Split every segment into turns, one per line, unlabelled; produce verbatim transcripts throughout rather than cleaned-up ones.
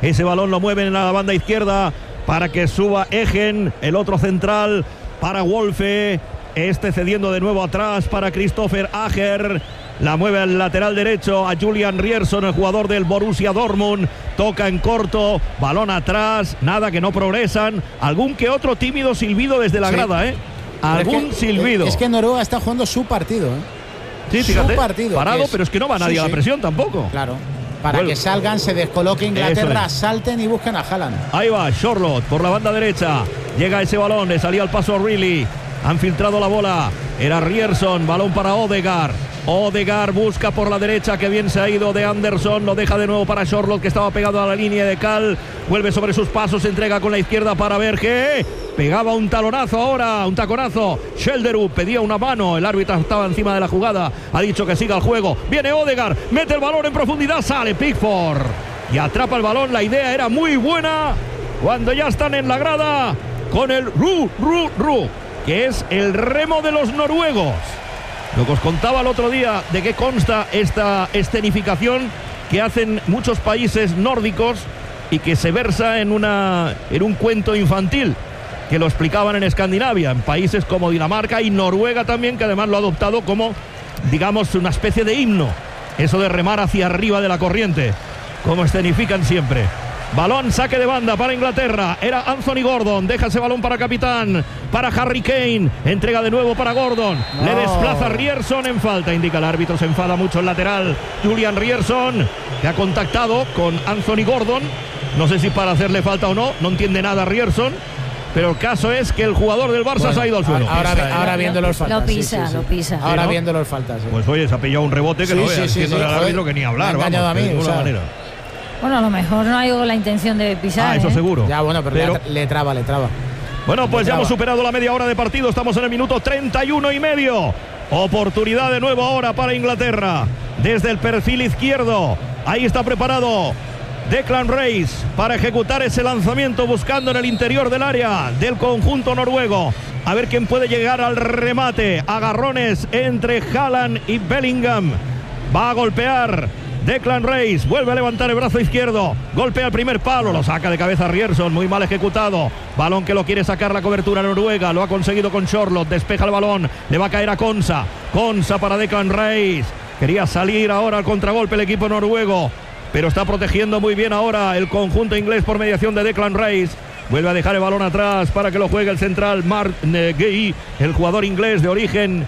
Ese balón lo mueven a la banda izquierda para que suba Egen, el otro central para Wolfe. Este cediendo de nuevo atrás para Christopher Ager. La mueve al lateral derecho a Julian Rierson, el jugador del Borussia Dortmund. Toca en corto, balón atrás, nada, que no progresan. Algún que otro tímido silbido desde la sí. grada, ¿eh? Algún
es que,
silbido.
Es que Noruega está jugando su partido, ¿eh?
Sí, fíjate,
su partido,
parado,
es...
pero es que no va nadie sí, a la sí. presión tampoco.
Claro. Para bueno, que salgan, se descoloque Inglaterra, es. salten y busquen a Haaland.
Ahí va, Charlotte por la banda derecha. Llega ese balón, le salía al paso Reilly. Han filtrado la bola. Era Rierson, balón para Odegaard. Odegaard busca por la derecha, que bien se ha ido de Anderson. Lo deja de nuevo para Charlotte, que estaba pegado a la línea de cal. Vuelve sobre sus pasos, entrega con la izquierda para Berge. Pegaba un talonazo ahora, un taconazo. Shelderud pedía una mano. El árbitro estaba encima de la jugada. Ha dicho que siga el juego. Viene Odegaard, mete el balón en profundidad. Sale Pickford y atrapa el balón. La idea era muy buena cuando ya están en la grada con el Ru, Ru, Ru, que es el remo de los noruegos. Lo que os contaba el otro día de qué consta esta escenificación que hacen muchos países nórdicos y que se versa en, una, en un cuento infantil que lo explicaban en Escandinavia, en países como Dinamarca y Noruega también, que además lo ha adoptado como, digamos, una especie de himno. Eso de remar hacia arriba de la corriente, como escenifican siempre. Balón, saque de banda para Inglaterra. Era Anthony Gordon. Deja ese balón para capitán. Para Harry Kane. Entrega de nuevo para Gordon. No. Le desplaza Rierson en falta. Indica el árbitro. Se enfada mucho el lateral. Julian Rierson, que ha contactado con Anthony Gordon. No sé si para hacerle falta o no. No entiende nada Rierson. Pero el caso es que el jugador del Barça bueno, se ha ido al suelo.
Ahora, ahora, ahora viendo los faltas.
Lo pisa, sí, sí, sí. lo pisa.
Ahora
¿no?
viendo los faltas. Sí.
Pues oye, se ha pillado un rebote que
sí,
no
sí,
vea.
Sí,
sí,
sí,
al árbitro que ni hablar.
Me ha engañado
vamos,
a mí.
de ninguna
O sea,
manera.
Bueno, a lo mejor no hay la intención de pisar.
Ah, eso
¿eh?
seguro.
Ya, bueno, pero, pero... Le, le traba, le traba.
Bueno, pues
le
ya
traba.
hemos superado la media hora de partido. Estamos en el minuto treinta y uno y medio. Oportunidad de nuevo ahora para Inglaterra. Desde el perfil izquierdo. Ahí está preparado Declan Rice para ejecutar ese lanzamiento, buscando en el interior del área del conjunto noruego. A ver quién puede llegar al remate. Agarrones entre Haaland y Bellingham. Va a golpear Declan Rice, vuelve a levantar el brazo izquierdo, golpea el primer palo, lo saca de cabeza Rierson, muy mal ejecutado. Balón que lo quiere sacar la cobertura noruega, lo ha conseguido con Charlotte, despeja el balón, le va a caer a Konsa. Konsa para Declan Rice. Quería salir ahora al contragolpe el equipo noruego, pero está protegiendo muy bien ahora el conjunto inglés por mediación de Declan Rice. Vuelve a dejar el balón atrás para que lo juegue el central Mark Gay, el jugador inglés de origen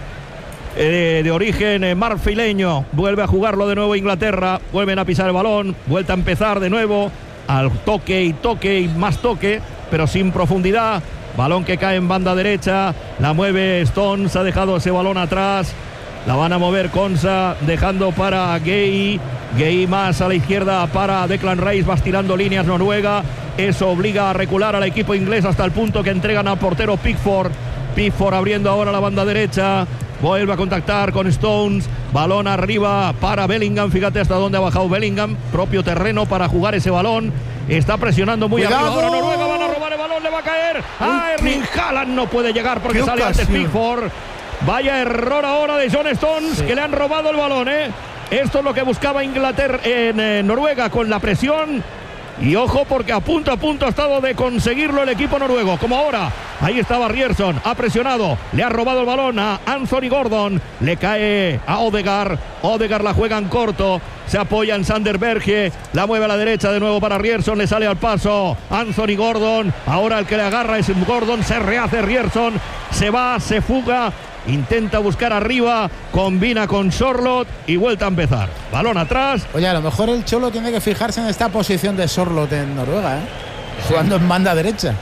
eh, de origen eh, marfileño. Vuelve a jugarlo de nuevo Inglaterra. Vuelven a pisar el balón. Vuelta a empezar de nuevo. Al toque y toque y más toque, pero sin profundidad. Balón que cae en banda derecha. La mueve Stones. Ha dejado ese balón atrás. La van a mover Konsa, dejando para Gay. Gay más a la izquierda para Declan Rice. Va estirando líneas Noruega. Eso obliga a recular al equipo inglés hasta el punto que entregan al portero Pickford. Pickford abriendo ahora la banda derecha. Vuelve a contactar con Stones. Balón arriba para Bellingham. Fíjate hasta dónde ha bajado Bellingham. Propio terreno para jugar ese balón. Está presionando muy
¡Cuidado!
arriba. Ahora Noruega van a robar el balón. Le va a caer a Erling Haaland. No puede llegar porque sale antes Pickford. Vaya error ahora de John Stones, sí, que le han robado el balón, ¿eh? Esto es lo que buscaba Inglaterra en eh, Noruega con la presión. Y ojo, porque a punto a punto ha estado de conseguirlo el equipo noruego, como ahora. Ahí estaba Rierson, ha presionado, le ha robado el balón a Anthony Gordon, le cae a Odegaard. Odegaard la juega en corto, se apoya en Sander Berge, la mueve a la derecha de nuevo para Rierson, le sale al paso Anthony Gordon. Ahora el que le agarra es Gordon, se rehace Rierson, se va, se fuga. Intenta buscar arriba, combina con Charlotte y vuelta a empezar. Balón atrás.
Oye, a lo mejor el Cholo tiene que fijarse en esta posición de Charlotte en Noruega, ¿eh? Jugando en banda derecha.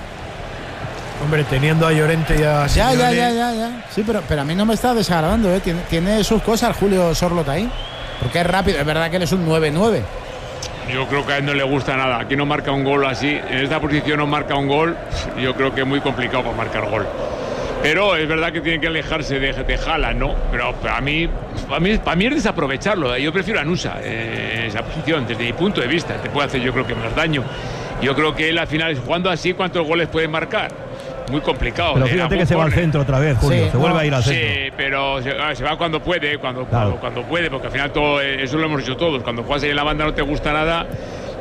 Hombre, teniendo a Llorente y a
Ya, ya, ya, ya, ya. Sí, pero, pero a mí no me está desagradando, ¿eh? Tiene, tiene sus cosas Julio Charlotte ahí. Porque es rápido, es verdad que él es un nueve nueve.
Yo creo que a él no le gusta nada. Aquí no marca un gol así. En esta posición no marca un gol. Yo creo que es muy complicado para marcar gol. Pero es verdad que tiene que alejarse de, de Haaland, ¿no? Pero para mí, para mí, para mí es desaprovecharlo. Yo prefiero a Nusa eh, en esa posición, desde mi punto de vista. Te puede hacer, yo creo que más daño. Yo creo que él al final, jugando así, ¿cuántos goles puede marcar? Muy complicado.
Pero fíjate que se va al centro otra vez, Julio.
Sí,
se vuelve
no,
a ir al centro.
Sí, pero se, se va cuando puede, cuando,
claro.
cuando, cuando puede, porque al final todo eso lo hemos hecho todos. Cuando juegas ahí en la banda no te gusta nada.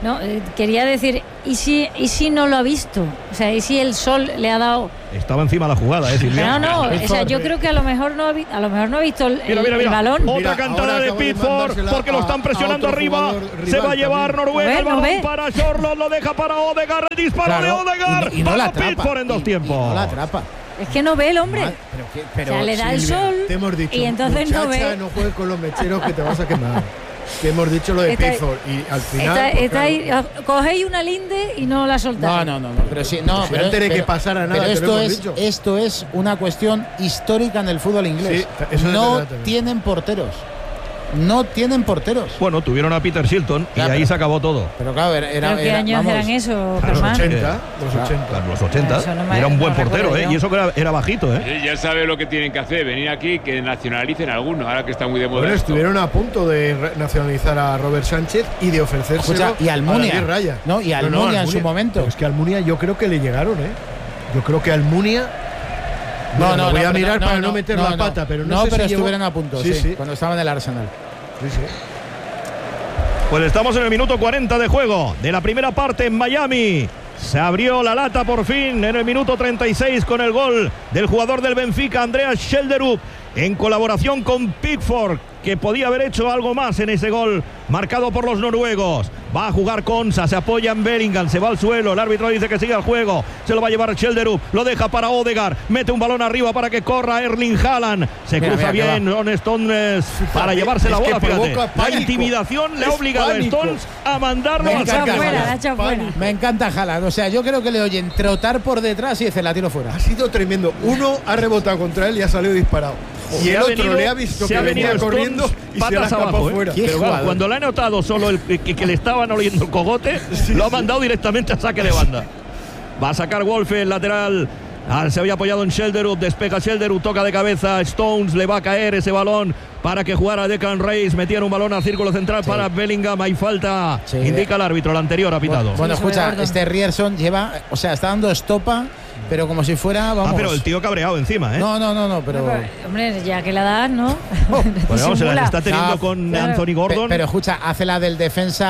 No, eh, quería decir, ¿y si, ¿y si no lo ha visto? O sea, ¿y si el sol le ha dado...?
Estaba encima de la jugada, ¿eh, Silvia?
No, no, o sea, yo creo que a lo mejor no ha, vi- a lo mejor no ha visto el,
Mira, mira,
el
mira.
balón.
Otra
Mira,
cantada
ahora
de
acaba de
Pickford
mandársela
porque lo
a-
están presionando
a otro
arriba.
jugador
Se
rival
va a llevar
también.
Noruega.
¿No ve?
El
¿No
balón
ve?
para Sorloth, lo deja para Odegaard. El disparo
Claro,
de Odegaard.
y no, y no la
para
atrapa.
Pickford en dos
Y- y
tiempos.
no la atrapa.
Es que no ve el hombre.
Mal, pero qué- pero
o sea, le da el
Silvia,
sol
te hemos dicho,
y entonces no
muchacha,
ve.
no juegues con los mecheros que te vas a quemar. Te hemos dicho lo de
Está-
Pickford y al final.
Está,
pues,
está ahí,
claro,
cogéis una linde y no la soltáis.
No, no, no, no, pero sí, no,
Si
pero,
antes de que
pero-
pasara nada,
pero
te lo
esto
hemos
es
dicho.
esto es una cuestión histórica en el fútbol inglés.
Sí, eso es
no
verdad también.
tienen porteros. No tienen porteros.
Bueno, tuvieron a Peter Shilton y
Ya,
ahí
pero-
se acabó todo.
Pero claro, era, era-
¿Pero qué
era-
años
vamos,
eran eso,
los
Germán?
ochenta, los
Claro.
ochenta.
Claro, los ochenta.
Eso no me-
Era un buen
no
portero,
recuerdo
¿eh?
yo.
Y eso que era, era bajito, ¿eh?
Sí, ya sabe lo que tienen que hacer, venir aquí que nacionalicen alguno, ahora que está muy de moda.
Bueno,
esto.
estuvieron a punto de re- nacionalizar a Robert Sánchez y de ofrecérselo
Escucha, y
a
Almunia.
David Raya.
No, y Almunia en su momento.
Pero es que Almunia yo creo que le llegaron, ¿eh? Yo creo que Almunia.
No,
Bueno,
no,
lo voy
no,
a
pero
mirar para no, meter la pata, pero no,
no
sé
pero
si llegó-
estuvieron a punto, sí,
Sí, sí.
cuando estaban en el Arsenal.
Sí, sí.
Pues estamos en el minuto cuarenta de juego de la primera parte en Miami. Se abrió la lata por fin en el minuto treinta y seis con el gol del jugador del Benfica, Andreas Schelderup, en colaboración con Pickford, que podía haber hecho algo más en ese gol marcado por los noruegos. Va a jugar Konsa, se apoya en Bellingham, se va al suelo, el árbitro dice que siga el juego, se lo va a llevar Schelderup, lo deja para Odegaard, mete un balón arriba para que corra Erling Haaland, se
Mira,
cruza
mira que
bien Ron Stones para
Fíjate,
llevarse la
es que
bola, fíjate.
provoca
La
pánico.
intimidación le ha
Es
obligado a
pánico.
Stones a mandarlo
Me
al
La ha
encanta
echado
saque.
fuera,
Haaland.
la ha echado fuera.
Me encanta Haaland, o sea, yo creo que le oyen trotar por detrás y dice la tiro fuera.
Ha sido tremendo. Uno ha rebotado contra él y ha salido disparado. Y
Se
el
ha
otro
venido-
le ha visto
se
que
ha venido
venía
Stones
corriendo y se la ha
patas
escapado
abajo, ¿eh?
fuera.
Qué
Pero claro,
jugador.
cuando le ha notado solo el, que, que le estaban oliendo el cogote, lo ha mandado directamente a saque de banda. Va a sacar Wolfe el lateral. Ah, se había apoyado en Schelderup, despeja Schelderup, toca de cabeza Stones, le va a caer ese balón para que jugara Declan Rice, metían un balón al círculo central
Sí.
para Bellingham, hay falta,
Sí.
indica el árbitro, el anterior ha pitado.
Bueno,
sobre
escucha,
Gordon.
este Rierson lleva, o sea, está dando estopa, pero como si fuera, vamos.
Ah, pero el tío cabreado encima, ¿eh?
No, no, no, no, pero.
Hombre, ya que la das, ¿no?
Pues vamos, se la
Disimula.
está teniendo
No,
con
claro.
Anthony
Pe-
Gordon.
Pero escucha, hace la del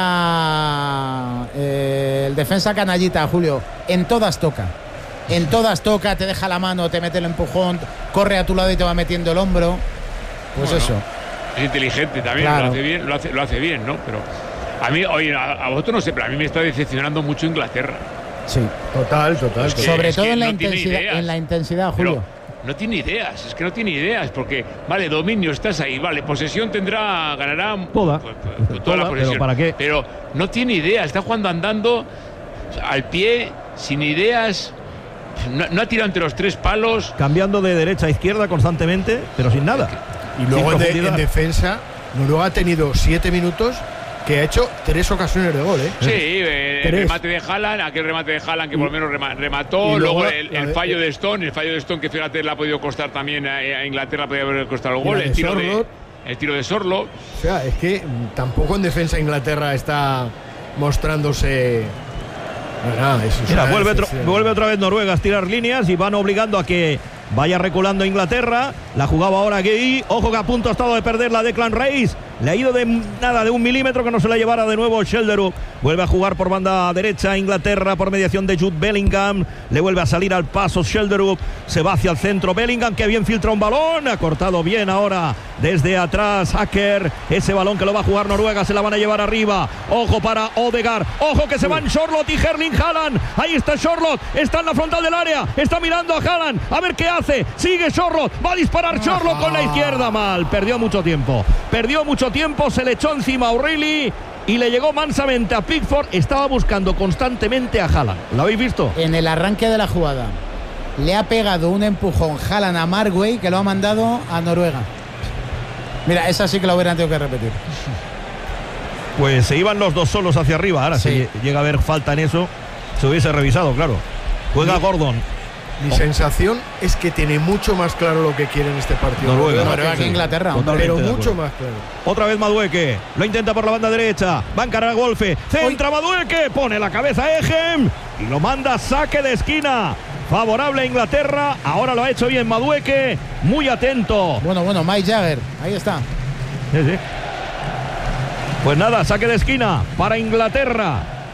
defensa. eh, el defensa canallita, Julio. En todas toca. En todas toca, te deja la mano, te mete el empujón, corre a tu lado y te va metiendo el hombro. Pues
Bueno.
eso.
Es inteligente también,
Claro.
lo hace bien, lo hace, lo hace bien, ¿no? Pero a mí, oye, a, a vosotros no sé, pero a mí me está decepcionando mucho Inglaterra.
Sí.
Total, total.
Es que-
Sobre
es
todo
que
en, la
no tiene
intensidad,
ideas.
en la intensidad, Julio.
Pero no tiene ideas, es que no tiene ideas, porque, vale, dominio, estás ahí, vale, posesión tendrá, ganará
Toda.
pues, pues, toda
Toda,
la
pero
posesión.
¿para qué?
Pero no tiene ideas, está jugando andando al pie, sin ideas, no, no ha tirado entre los tres palos.
Cambiando de derecha a izquierda constantemente, pero sin nada.
Y luego
Sin
en, de-
profundidad.
en defensa, Noruega ha tenido siete minutos que ha hecho tres ocasiones de gol, ¿eh?
Sí, eh, el
Tres.
remate de Haaland, aquel remate de Haaland que por lo menos rema- remató,
y luego
luego
la-
el,
la
el
de-
fallo de Stone, el fallo de Stone que fíjate le ha podido costar también a, a Inglaterra, podía haber costado el
Y la
gol,
de
el tiro de,
Sorloth.
el tiro de Sorloth.
O sea, es que mm, tampoco en defensa Inglaterra está mostrándose. Nada, eso es
Mira,
una
vuelve, otro-
decepción.
vuelve otra vez Noruega a estirar líneas y van obligando a que vaya reculando Inglaterra. La jugaba ahora Gay. Ojo que a punto ha estado de perder la Declan Rice. Le ha ido de nada, de un milímetro que no se la llevara de nuevo Schelderup. Vuelve a jugar por banda derecha Inglaterra por mediación de Jude Bellingham. Le vuelve a salir al paso Schelderup. Se va hacia el centro Bellingham, que bien filtra un balón. Ha cortado bien ahora desde atrás Hacker. Ese balón que lo va a jugar Noruega, se la van a llevar arriba. Ojo para Odegaard. Ojo que se van Sorloth y Erling Haaland. Ahí está Sorloth. Está en la frontal del área. Está mirando a Haaland. A ver qué hace. Sigue Sorloth. Va a disparar Sorloth con la izquierda. Mal. Perdió mucho tiempo. Perdió mucho tiempo. Se le echó encima a O'Reilly y le llegó mansamente a Pickford. Estaba buscando constantemente a Haaland. ¿Lo habéis visto?
En el arranque de la jugada le ha pegado un empujón Haaland a Markway que lo ha mandado a Noruega. Mira, esa sí que la hubieran tenido que repetir.
Pues se iban los dos solos hacia arriba. Ahora
Sí.
si llega a haber falta en eso, se hubiese revisado, claro. Juega Gordon.
Mi sensación es que tiene mucho más claro lo que quiere en este partido.
Noruega.
Noruega que Inglaterra. hombre.
Totalmente
Pero
de
mucho
acuerdo.
más claro.
Otra vez Madueke. Lo intenta por la banda derecha. Va a encarar a Wolfe. Centra Madueke. Pone la cabeza a Egem. Y lo manda a saque de esquina. Favorable a Inglaterra. Ahora lo ha hecho bien Madueke. Muy atento.
Bueno, bueno, Mike Jagger. Ahí está.
Sí, sí. Pues nada, saque de esquina para Inglaterra.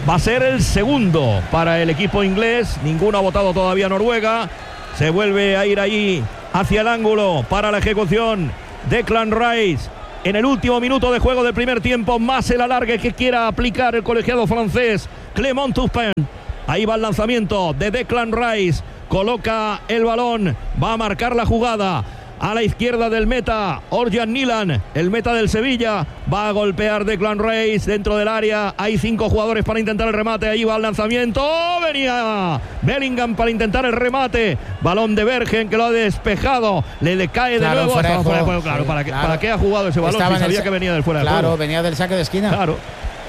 Va a ser el segundo para el equipo inglés. Ninguno ha votado todavía Noruega. Se vuelve a ir ahí hacia el ángulo para la ejecución. Declan Rice en el último minuto de juego del primer tiempo, más el alargue que quiera aplicar el colegiado francés Clément Turpin. Ahí va el lanzamiento de Declan Rice. Coloca el balón. Va a marcar la jugada. A la izquierda del meta, Orjan Nilan, el meta del Sevilla, va a golpear Declan Rice dentro del área. Hay cinco jugadores para intentar el remate. Ahí va el lanzamiento. ¡Oh! Venía Bellingham para intentar el remate. Balón de Bergen que lo ha despejado. Le, le cae
claro,
de nuevo.
Fuera de
fuera de
juego.
claro,
Sí,
¿para, qué,
claro.
¿Para qué ha jugado ese balón?
Estaba
Si sabía
el,
que venía del fuera de
claro,
juego.
Claro, venía del saque de esquina.
Claro.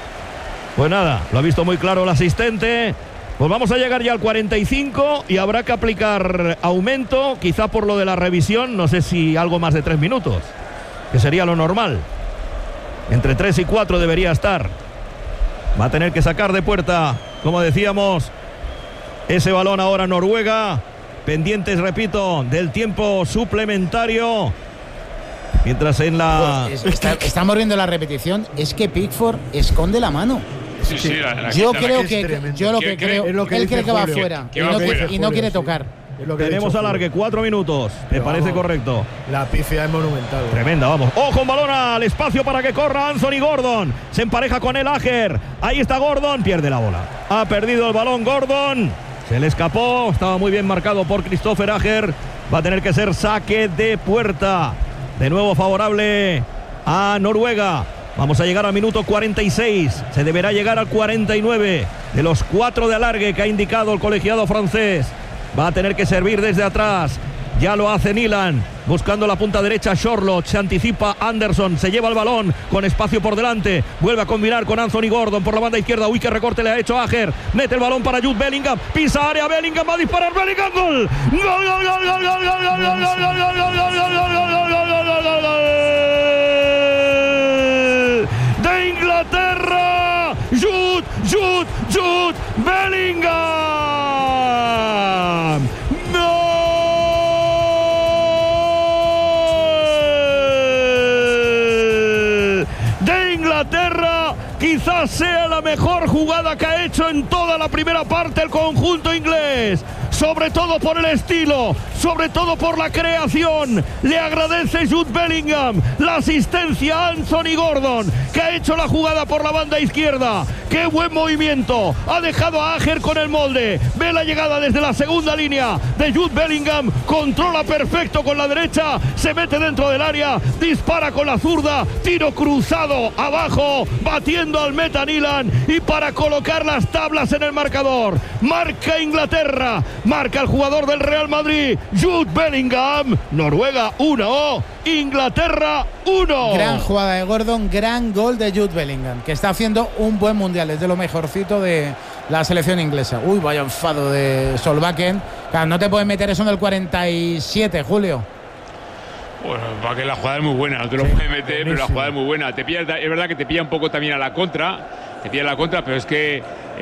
Pues nada, lo ha visto muy claro el asistente. Pues vamos a llegar ya al cuarenta y cinco y habrá que aplicar aumento, quizá por lo de la revisión, no sé si algo más de tres minutos, que sería lo normal. Entre tres y cuatro debería estar. Va a tener que sacar de puerta, como decíamos, ese balón ahora Noruega. Pendientes, repito, del tiempo suplementario. Mientras en la...
Pues es- está- estamos viendo la repetición. Es que Pickford esconde la mano.
Sí, sí, la- la-
Yo
la-
creo
es
que
tremendo.
yo lo
¿Qué
que
cree?
creo,
Es lo que
él
dice
cree que va
Julio.
afuera
Que
y
va
no,
afuera,
quiere- y no
Julio,
quiere
sí.
tocar.
Es lo que ha
Tenemos
dicho
alargue,
Julio.
cuatro minutos. Me
Pero
parece
vamos,
correcto.
La pifia es monumental.
Tremenda, vamos. Ojo, un balón al espacio para que corra Anthony Gordon. Se empareja con el Ager. Ahí está Gordon. Pierde la bola. Ha perdido el balón Gordon. Se le escapó. Estaba muy bien marcado por Christopher Ager. Va a tener que ser saque de puerta. De nuevo favorable a Noruega. Vamos a llegar al minuto cuarenta y seis. Se deberá llegar al cuarenta y nueve. De los cuatro de alargue que ha indicado el colegiado francés. Va a tener que servir desde atrás. Ya lo hace Nilan, buscando la punta derecha Shorlot, se anticipa Anderson, se lleva el balón con espacio por delante, vuelve a combinar con Anthony Gordon por la banda izquierda. Uy, qué recorte le ha hecho Ager, mete el balón para Jude Bellingham, pisa área Bellingham, va a disparar Bellingham, gol, gol, gol, gol, gol, gol, gol, gol, gol, gol, gol, gol, gol, gol, gol, gol, gol, gol, de Inglaterra, Jude, Jude, Jude Bellingham. De Inglaterra, quizás sea la mejor jugada que ha hecho en toda la primera parte el conjunto inglés, sobre todo por el estilo, sobre todo por la creación. Le agradece Jude Bellingham la asistencia a Anthony Gordon, que ha hecho la jugada por la banda izquierda. Qué buen movimiento, ha dejado a Ager con el molde, ve la llegada desde la segunda línea de Jude Bellingham, controla perfecto con la derecha, se mete dentro del área, dispara con la zurda, tiro cruzado abajo, batiendo al meta Nilan, y para colocar las tablas en el marcador, marca Inglaterra, marca el jugador del Real Madrid, Jude Bellingham. Noruega uno, Inglaterra uno.
Gran jugada de Gordon, gran gol de Jude Bellingham, que está haciendo un buen mundial, es de lo mejorcito de la selección inglesa. Uy, vaya enfado de Solbakken. Claro, no te puedes meter eso en el cuarenta y siete, Julio.
Bueno, para que la jugada es muy buena, no te lo
Sí,
puedes meter, pero la
buenísimo.
jugada es muy buena. Te pilla, es verdad que te pilla un poco también a la contra, te pilla a la contra, pero es que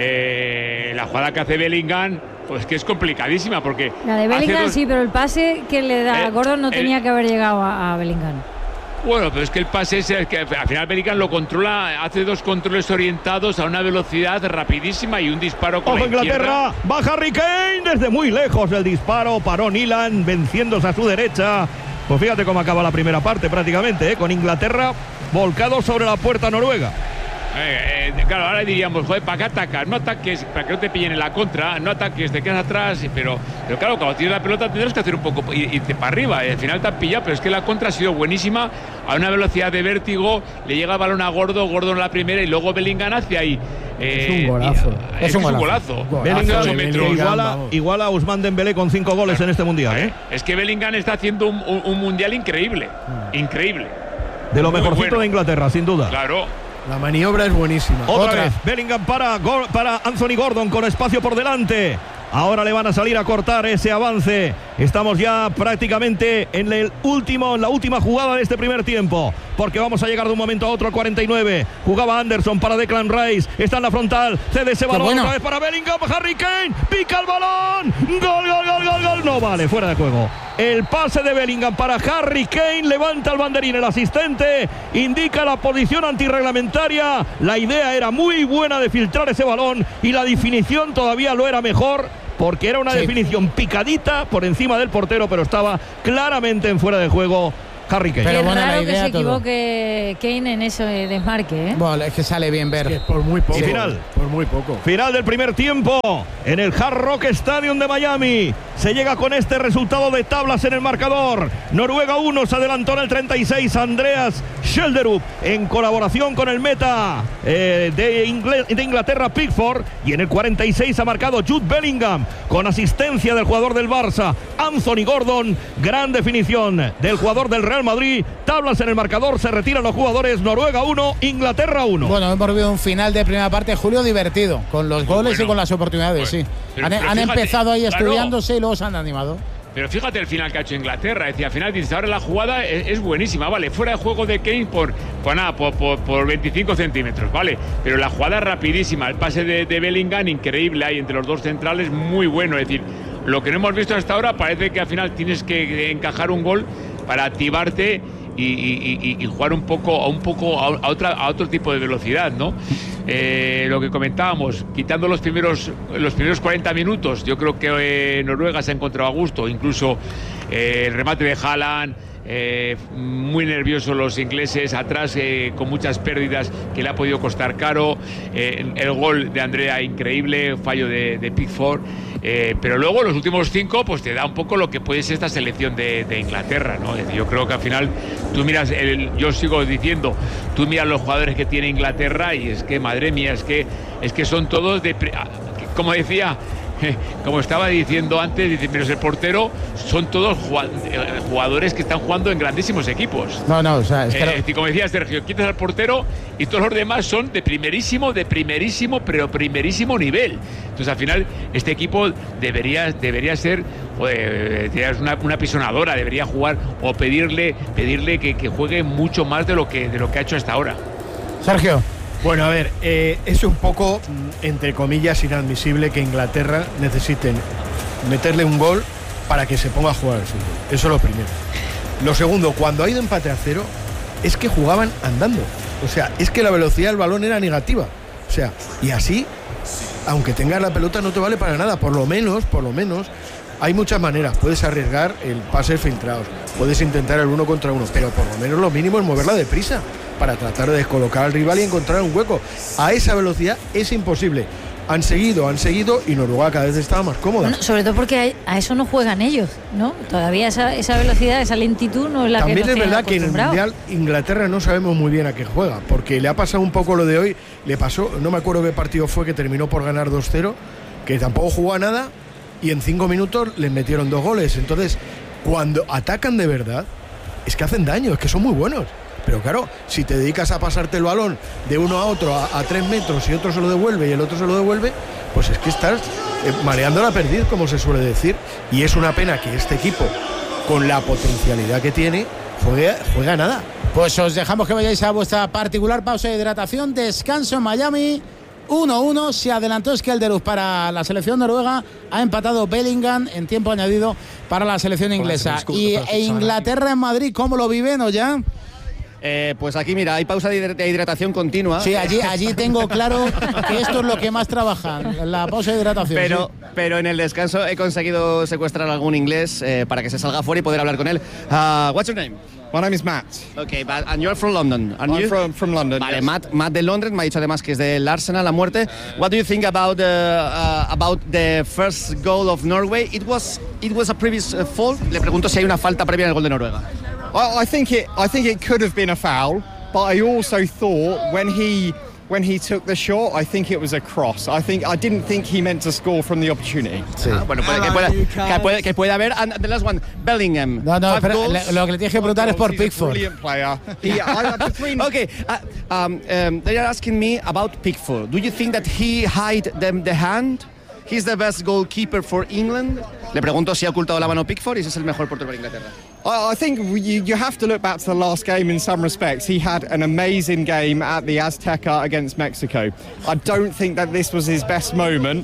eh, la jugada que hace Bellingham, pues que es complicadísima, porque
La de
hace
Bellingham
dos-
sí, pero el pase que le da
Eh,
a Gordon no
el-
tenía que haber llegado a, a Bellingham.
Bueno, pero es que el pase ese, es que al final Bellingham lo controla, hace dos controles orientados a una velocidad rapidísima y un disparo con
Ojo
la izquierda.
Inglaterra, va Harry Kane desde muy lejos el disparo, paró Nilan venciéndose a su derecha. Pues fíjate cómo acaba la primera parte prácticamente, ¿eh? Con Inglaterra volcado sobre la puerta noruega.
Eh, eh, claro, ahora diríamos, joder, ¿para qué atacas? No ataques, para que no te pillen en la contra, no ataques, te quedas atrás, pero, pero claro, cuando tienes la pelota tendrás que hacer un poco, y, y te para arriba, y al final te han pillado, pero es que la contra ha sido buenísima, a una velocidad de vértigo, le llega el balón a Gordo, Gordo en la primera, y luego Bellingham hacia ahí.
Es un golazo.
Y,
Es un
que
golazo.
golazo.
Bellingham
Ocho
que
metros.
iguala,
vamos.
iguala a Ousmane Dembélé con cinco goles en este mundial, ¿eh?
Es que Bellingham está haciendo un, un- un mundial increíble, increíble.
De lo
Muy
mejorcito
bueno.
de Inglaterra, sin duda.
Claro.
La maniobra es buenísima.
Otra,
Otra.
vez, Bellingham para, Gor- para Anthony Gordon con espacio por delante. Ahora le van a salir a cortar ese avance. Estamos ya prácticamente en el último, en la última jugada de este primer tiempo, porque vamos a llegar de un momento a otro al cuarenta y nueve. Jugaba Anderson para Declan Rice. Está en la frontal. Cede ese balón
bueno.
otra vez para Bellingham. Harry Kane. Pica el balón. Gol, gol, gol, gol, gol. no vale, fuera de juego. El pase de Bellingham para Harry Kane, levanta el banderín, el asistente indica la posición antirreglamentaria. La idea era muy buena de filtrar ese balón y la definición todavía lo era mejor, porque era una sí. definición picadita por encima del portero, pero estaba claramente en fuera de juego Harry Kane.
Pero es bueno, raro que se equivoque Kane en ese desmarque, ¿eh?
Bueno, es que sale bien ver. Es
que por muy poco.
Y final.
Por muy poco.
Final del primer tiempo en el Hard Rock Stadium de Miami. Se llega con este resultado de tablas en el marcador. Noruega uno, se adelantó en el treinta y seis Andreas Schjelderup en colaboración con el meta eh, de, Ingle- de Inglaterra, Pickford. Y en el cuarenta y seis ha marcado Jude Bellingham con asistencia del jugador del Barça, Anthony Gordon. Gran definición del jugador del Real Madrid. Tablas en el marcador, se retiran los jugadores. Noruega uno, Inglaterra uno.
Bueno, hemos vivido un final de primera parte, Julio, divertido, con los goles
bueno,
y con las oportunidades,
pues,
sí.
Pero,
han
pero
han
fíjate,
empezado ahí
claro,
estudiándose y luego se han animado.
Pero fíjate el final que ha hecho Inglaterra. Es decir, al final dices, ahora la jugada es, es buenísima, vale, fuera de juego de Kane por, por nada, por, por, por veinticinco centímetros, vale, pero la jugada es rapidísima, el pase de, de Bellingham increíble ahí entre los dos centrales, muy bueno. Es decir, lo que no hemos visto hasta ahora parece que al final tienes que encajar un gol para activarte y, y, y, y jugar un poco a un poco a, a otra a otro tipo de velocidad, ¿no? Eh, lo que comentábamos, quitando los primeros los primeros cuarenta minutos, yo creo que eh, Noruega se ha encontrado a gusto, incluso eh, el remate de Haaland. Eh, muy nerviosos los ingleses atrás, eh, con muchas pérdidas que le ha podido costar caro. Eh, el gol de Andrea increíble, fallo de, de Pickford, eh, pero luego los últimos cinco pues te da un poco lo que puede ser esta selección de, de Inglaterra, ¿no? Yo creo que al final tú miras, el, yo sigo diciendo, tú miras los jugadores que tiene Inglaterra y es que madre mía, es que, es que son todos de, como decía, como estaba diciendo antes, dice, pero el portero, son todos jugadores que están jugando en grandísimos equipos.
No, no, o sea, es que
eh, como decía Sergio, quitas al portero y todos los demás son de primerísimo, de primerísimo, pero primerísimo nivel. Entonces al final este equipo debería, debería ser eh, una, una pisonadora, debería jugar o pedirle, pedirle que, que juegue mucho más de lo que, de lo que ha hecho hasta ahora.
Sergio.
Bueno, a ver, eh, es un poco, entre comillas, inadmisible que Inglaterra necesiten meterle un gol para que se ponga a jugar al fútbol. Eso es lo primero. Lo segundo, cuando ha ido empate a cero, es que jugaban andando. O sea, es que la velocidad del balón era negativa. O sea, y así, aunque tengas la pelota, no te vale para nada. Por lo menos, por lo menos, hay muchas maneras. Puedes arriesgar el pase filtrados, puedes intentar el uno contra uno, pero por lo menos lo mínimo es moverla deprisa para tratar de descolocar al rival y encontrar un hueco. A esa velocidad es imposible. Han seguido, han seguido y Noruega cada vez estaba más cómoda.
Bueno, sobre todo porque a eso no juegan ellos, ¿no? Todavía esa, esa velocidad, esa lentitud no es la
También
que nos
es verdad que en el Mundial Inglaterra no sabemos muy bien a qué juega, porque le ha pasado un poco lo de hoy. Le pasó, no me acuerdo qué partido fue, que terminó por ganar dos cero, que tampoco jugó a nada y en cinco minutos les metieron dos goles. Entonces, cuando atacan de verdad, es que hacen daño, es que son muy buenos. Pero claro, si te dedicas a pasarte el balón de uno a otro a, a tres metros y otro se lo devuelve y el otro se lo devuelve, pues es que estás eh, mareando la perdiz, como se suele decir. Y es una pena que este equipo, con la potencialidad que tiene, juegue, juega nada.
Pues os dejamos que vayáis a vuestra particular pausa de hidratación. Descanso en Miami. uno uno, se adelantó Schjelderup para la selección noruega, ha empatado Bellingham en tiempo añadido para la selección inglesa. Y e Inglaterra en Madrid, ¿cómo lo viven o ya?
Eh, pues aquí, mira, hay pausa de hidratación continua.
Sí, allí, allí tengo claro que esto es lo que más trabajan, la pausa de hidratación.
Pero,
sí.
pero en el descanso he conseguido secuestrar a algún inglés eh, para que se salga fuera y poder hablar con él. Uh, what's your name?
My name is Matt.
Okay, but, and you're from London, aren't
I'm
you?
from, from London.
Vale,
yes.
Matt, Matt de Londres me ha dicho además que es del Arsenal a muerte. What do you think about the uh, about the first goal of Norway? It was it was a previous uh, foul. Le pregunto si hay una falta previa en el gol de Noruega.
I, I think it I think it could have been a foul, but I also thought when he when he took the shot, I think it was a cross. I think I didn't think he meant to score from the opportunity.
Sí. Ah, bueno, puede, que, pueda, que, puede, que puede haber. And the last one, Bellingham.
No, no, pero le, lo que le tienes que preguntar es por Pickford.
Brilliant player.
He, I, between, okay, uh, um, um, they are asking me about Pickford. Do you think that he hide them the hand? He's the best goalkeeper for England. Le pregunto si ha ocultado la mano Pickford y si es el mejor portero para Inglaterra.
I, I think you, you have to look back to the last game in some respects. He had an amazing game at the Azteca against Mexico. I don't think that this was his best moment,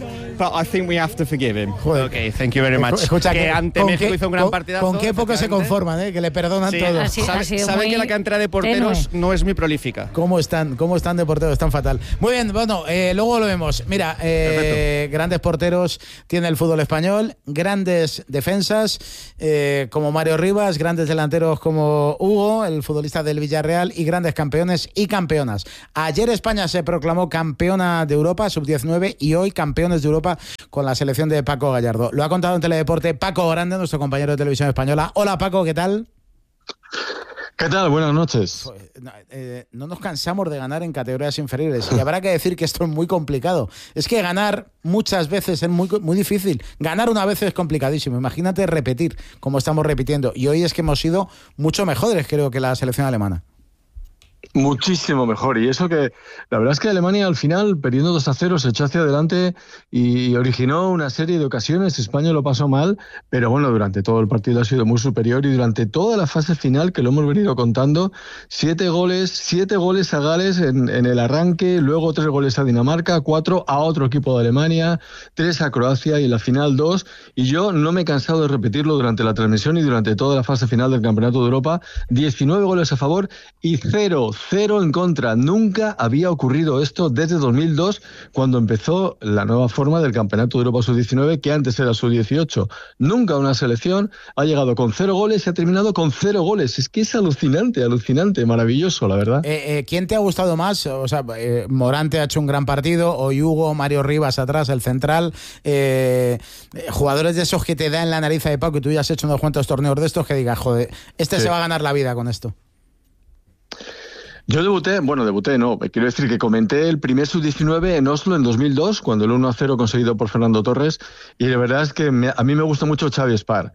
but I think we have to forgive him.
Joder.
Okay, thank you very much.
Escucha,
que
que
ante
con
México
qué-
hizo un gran
con-
partidazo.
Con qué poco se
efectivamente.
conforman, ¿eh? Que le perdonan
Sí.
todo.
Así-
Sabe-
ha sido
saben
muy
que la cantera de porteros
tenue.
no es muy prolífica.
¿Cómo están? ¿Cómo están de porteros? Están fatal. Muy bien, bueno, eh, luego lo vemos. Mira, eh, grandes porteros tiene el fútbol español, grandes defensas eh, como Mario Rivas, grandes delanteros como Hugo, el futbolista del Villarreal, y grandes campeones y campeonas. Ayer España se proclamó campeona de Europa, sub diecinueve, y hoy campeones de Europa con la selección de Paco Gallardo. Lo ha contado en Teledeporte Paco Grande, nuestro compañero de Televisión Española. Hola Paco, ¿qué tal?
¿Qué tal? Buenas noches.
No, eh, no nos cansamos de ganar en categorías inferiores y habrá que decir que esto es muy complicado. Es que ganar muchas veces es muy, muy difícil. Ganar una vez es complicadísimo. Imagínate repetir como estamos repitiendo. Y hoy es que hemos sido mucho mejores, creo, que la selección alemana.
Muchísimo mejor. Y eso que la verdad es que Alemania al final, perdiendo dos a cero, se echó hacia adelante y originó una serie de ocasiones. España lo pasó mal, pero bueno, durante todo el partido ha sido muy superior y durante toda la fase final, que lo hemos venido contando, siete goles, siete goles a Gales en, en el arranque, luego tres goles a Dinamarca, cuatro a otro equipo de Alemania, tres a Croacia y en la final dos. Y yo no me he cansado de repetirlo durante la transmisión y durante toda la fase final del Campeonato de Europa. diecinueve goles a favor y cero Cero en contra. Nunca había ocurrido esto desde dos mil dos, cuando empezó la nueva forma del Campeonato de Europa sub diecinueve, que antes era sub dieciocho. Nunca una selección ha llegado con cero goles y ha terminado con cero goles. Es que es alucinante, alucinante, maravilloso, la verdad.
Eh, eh, ¿Quién te ha gustado más? O sea, eh, Morante ha hecho un gran partido, hoy Hugo, Mario Rivas atrás, el central. Eh, eh, jugadores de esos que te da en la nariz de Paco, y tú ya has hecho unos cuantos torneos de estos, que digas, joder, este
Sí.
se va a ganar la vida con esto.
Yo debuté, bueno, debuté no, quiero decir que comenté el primer sub diecinueve en Oslo en dos mil dos, cuando el uno a cero conseguido por Fernando Torres, y la verdad es que me, a mí me gusta mucho Xavi Spar.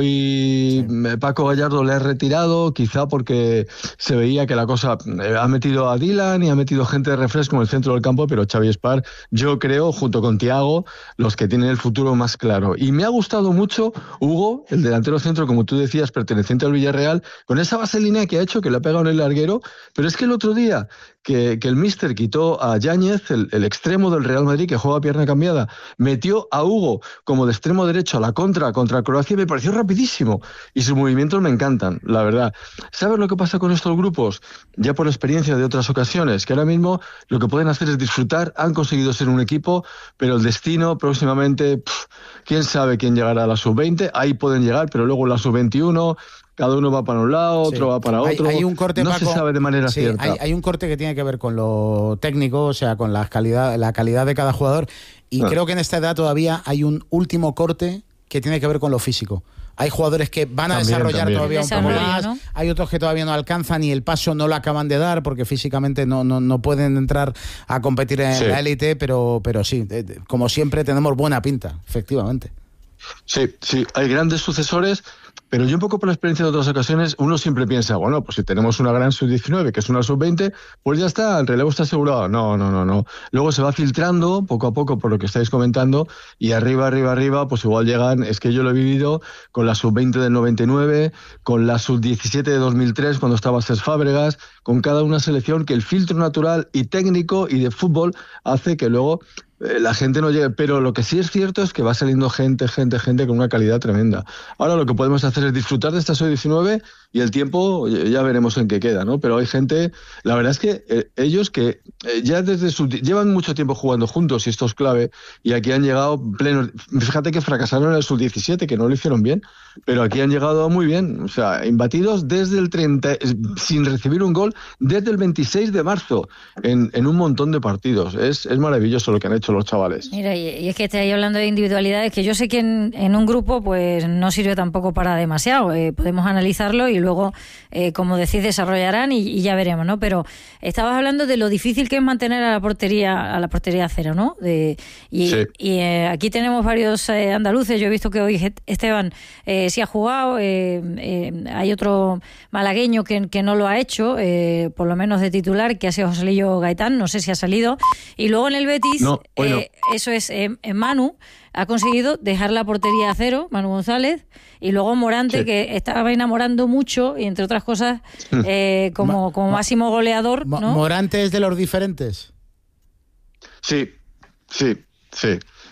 Hoy sí. Paco Gallardo le ha retirado, quizá porque se veía que la cosa, eh, ha metido a Dylan y ha metido gente de refresco en el centro del campo, pero Xavi Spar, yo creo, junto con Thiago, los que tienen el futuro más claro. Y me ha gustado mucho Hugo, el delantero centro, como tú decías, perteneciente al Villarreal, con esa vaselina que ha hecho, que le ha pegado en el larguero, pero es que el otro día que, que el míster quitó a Yáñez, el, el extremo del Real Madrid que juega a pierna cambiada, metió a Hugo como de extremo derecho a la contra contra Croacia, me pareció rapidísimo y sus movimientos me encantan, la verdad. ¿Sabes lo que pasa con estos grupos? Ya por experiencia de otras ocasiones, que ahora mismo lo que pueden hacer es disfrutar, han conseguido ser un equipo, pero el destino próximamente, pff, quién sabe quién llegará a la sub veinte, ahí pueden llegar, pero luego la sub veintiuno... Cada uno va para un lado, otro sí. va para otro.
Hay, hay un corte,
no
Paco,
se sabe de manera
sí,
cierta.
Hay, hay un corte que tiene que ver con lo técnico, o sea, con la calidad, la calidad de cada jugador. Y ah. creo que en esta edad todavía hay un último corte que tiene que ver con lo físico. Hay jugadores que van a también, desarrollar también. todavía un poco más, ¿no? Hay otros que todavía no alcanzan y el paso no lo acaban de dar porque físicamente no, no, no pueden entrar a competir en sí. la élite, pero, pero sí, como siempre tenemos buena pinta, efectivamente.
Sí, sí, hay grandes sucesores, pero yo un poco por la experiencia de otras ocasiones, uno siempre piensa, bueno, pues si tenemos una gran sub diecinueve, que es una sub veinte, pues ya está, el relevo está asegurado. No, no, no, no. Luego se va filtrando poco a poco por lo que estáis comentando y arriba, arriba, arriba, pues igual llegan, es que yo lo he vivido con la sub veinte del noventa y nueve, con la sub diecisiete de dos mil tres, cuando estaba Cesc Fábregas, con cada una selección que el filtro natural y técnico y de fútbol hace que luego la gente no llegue, pero lo que sí es cierto es que va saliendo gente, gente, gente con una calidad tremenda. Ahora lo que podemos hacer es disfrutar de esta sub diecinueve y el tiempo ya veremos en qué queda, ¿no? Pero hay gente, la verdad es que eh, ellos que eh, ya desde su, llevan mucho tiempo jugando juntos y esto es clave, y aquí han llegado plenos. Fíjate que fracasaron en el sub diecisiete, que no lo hicieron bien, pero aquí han llegado muy bien, o sea, imbatidos desde el treinta, sin recibir un gol, desde el veintiséis de marzo, en, en un montón de partidos. Es, es maravilloso lo que han hecho los chavales.
Mira, y, y es que estáis hablando de individualidades que yo sé que en, en un grupo pues no sirve tampoco para demasiado. Eh, podemos analizarlo y luego, eh, como decís, desarrollarán y, y ya veremos, ¿no? Pero estabas hablando de lo difícil que es mantener a la portería a la portería cero, ¿no? De, y
sí.
y eh, aquí tenemos varios eh, andaluces. Yo he visto que hoy Esteban eh, sí ha jugado. Eh, eh, hay otro malagueño que, que no lo ha hecho, eh, por lo menos de titular, que ha sido Joselillo Gaitán. No sé si ha salido. Y luego en el Betis...
No, bueno.
eh, Eso es, eh, Manu ha conseguido dejar la portería a cero, Manu González, y luego Morante, sí. que estaba enamorando mucho, y entre otras cosas, eh, como, como máximo goleador, ¿no?
¿Morante es de los diferentes?
Sí, sí, sí.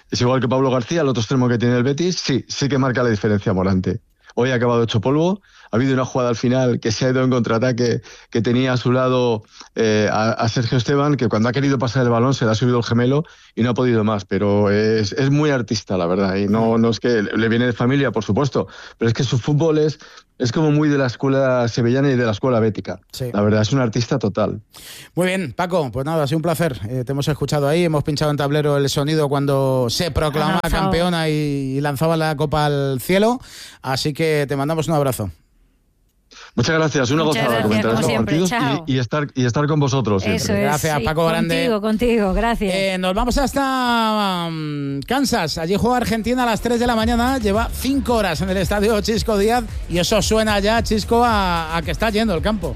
Es igual que Pablo García, el otro extremo que tiene el Betis, sí, sí que marca la diferencia Morante. Hoy ha acabado hecho polvo, ha habido una jugada al final que se ha ido en contraataque, que tenía a su lado eh, a, a Sergio Esteban, que cuando ha querido pasar el balón se le ha subido el gemelo y no ha podido más, pero es, es muy artista, la verdad, y no, no es que le viene de familia, por supuesto, pero es que su fútbol es, es como muy de la escuela sevillana y de la escuela bética. Sí. La verdad, es un artista total.
Muy bien, Paco, pues nada, ha sido un placer. Eh, te hemos escuchado ahí, hemos pinchado en tablero el sonido cuando se proclamaba campeona y, y lanzaba la copa al cielo, así que te mandamos un abrazo.
Muchas gracias, una
Muchas
gozada
gracias,
comentar estos partidos y, y, estar, y estar con vosotros.
Eso es,
gracias,
sí,
Paco Grande.
Contigo, contigo, gracias.
Eh, nos vamos hasta um, Kansas. Allí juega Argentina a las tres de la mañana. Lleva cinco horas en el estadio Chisco Díaz y eso suena ya, Chisco, a, a que está yendo el campo.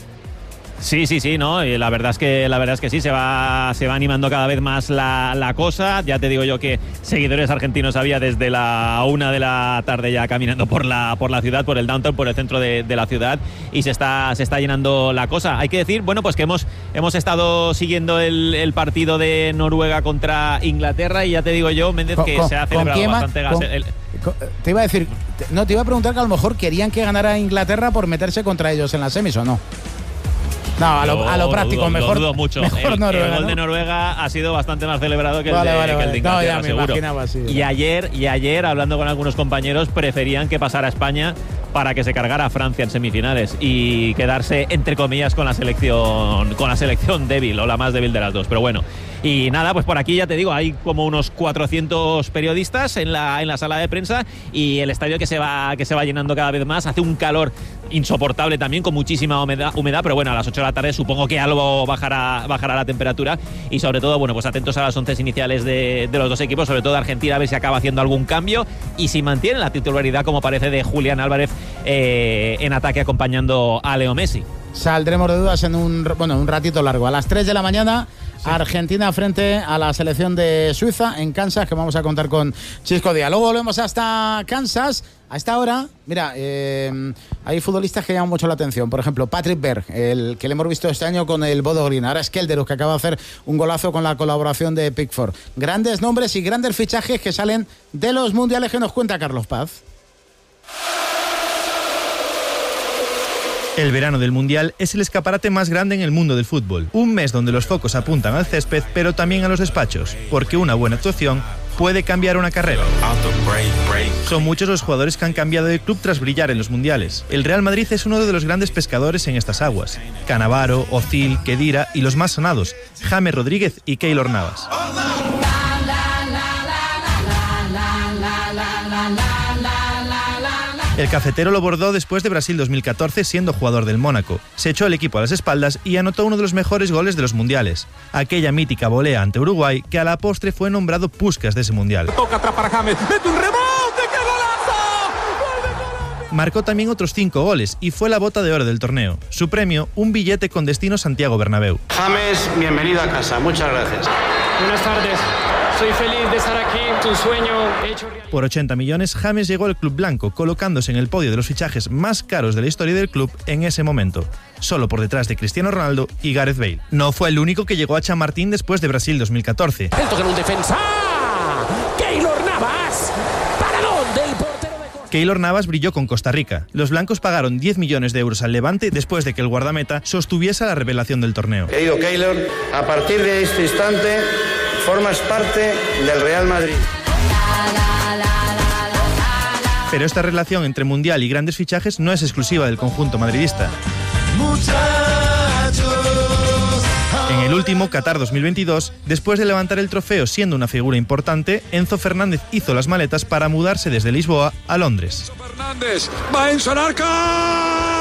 Sí, sí, sí, no, y la verdad es que la verdad es que sí, se va se va animando cada vez más la, la cosa. Ya te digo yo que seguidores argentinos había desde la una de la tarde ya caminando por la por la ciudad, por el downtown, por el centro de, de la ciudad, y se está se está llenando la cosa. Hay que decir, bueno, pues que hemos hemos estado siguiendo el, el partido de Noruega contra Inglaterra, y ya te digo yo, Méndez, que
con,
se ha celebrado bastante gas.
Con,
el,
con, te iba a decir, no, te iba a preguntar que a lo mejor querían que ganara Inglaterra por meterse contra ellos en las semis, ¿o no? No, a lo, a lo práctico,
dudo,
mejor.
Lo dudo mucho.
Mejor
el,
Noruega,
el gol
¿no?
de Noruega ha sido bastante más celebrado que el,
vale,
de,
vale,
que el de Inglaterra,
no, ya me
seguro.
imaginaba así.
Y ayer, y ayer, hablando con algunos compañeros, preferían que pasara a España para que se cargara a Francia en semifinales y quedarse, entre comillas, con la selección con la selección débil, o la más débil de las dos. Pero bueno, y nada, pues por aquí ya te digo, hay como unos cuatrocientos periodistas en la, en la sala de prensa, y el estadio que se va que se va llenando cada vez más. Hace un calor insoportable también, con muchísima humedad, humedad pero bueno, a las ocho de la tarde supongo que algo bajará, bajará la temperatura, y sobre todo, bueno, pues atentos a las once iniciales de, de los dos equipos, sobre todo Argentina, a ver si acaba haciendo algún cambio y si mantiene la titularidad, como parece, de Julián Álvarez eh, en ataque, acompañando a Leo Messi.
Saldremos de dudas en un, bueno, un ratito largo. A las tres de la mañana, sí. Argentina frente a la selección de Suiza en Kansas, que vamos a contar con Chisco Díaz. Luego volvemos hasta Kansas. A esta hora, mira, eh, hay futbolistas que llaman mucho la atención. Por ejemplo, Patrick Berg, el que le hemos visto este año con el Bodo Glimt. Ahora es Kelderus, que acaba de hacer un golazo con la colaboración de Pickford. Grandes nombres y grandes fichajes que salen de los mundiales, que nos cuenta Carlos Paz.
El verano del Mundial es el escaparate más grande en el mundo del fútbol. Un mes donde los focos apuntan al césped, pero también a los despachos, porque una buena actuación puede cambiar una carrera. Son muchos los jugadores que han cambiado de club tras brillar en los mundiales. El Real Madrid es uno de los grandes pescadores en estas aguas. Cannavaro, Ozil, Khedira y los más sonados, James Rodríguez y Keylor Navas. El cafetero lo bordó después de Brasil dos mil catorce, siendo jugador del Mónaco. Se echó el equipo a las espaldas y anotó uno de los mejores goles de los mundiales. Aquella mítica volea ante Uruguay, que a la postre fue nombrado Puskás de ese mundial.
Toca atrás para James, mete un rebote, ¡qué golazo!
Marcó también otros cinco goles y fue la bota de oro del torneo. Su premio, un billete con destino Santiago Bernabéu.
James, bienvenido a casa. Muchas gracias.
Buenas tardes. Soy feliz de estar aquí, es un sueño hecho realidad.
Por ochenta millones, James llegó al club blanco, colocándose en el podio de los fichajes más caros de la historia del club en ese momento, solo por detrás de Cristiano Ronaldo y Gareth Bale. No fue el único que llegó a Chamartín después de Brasil dos mil catorce.
El toque en un defensa. Keylor Navas. Paradón del portero de Costa.
Keylor Navas brilló con Costa Rica. Los blancos pagaron diez millones de euros al Levante después de que el guardameta sostuviese la revelación del torneo.
Querido Keylor, a partir de este instante formas parte del Real Madrid.
Pero esta relación entre Mundial y grandes fichajes no es exclusiva del conjunto madridista. En el último, Qatar dos mil veintidós, después de levantar el trofeo siendo una figura importante, Enzo Fernández hizo las maletas para mudarse desde Lisboa a Londres.
Fernández va en Sonarca.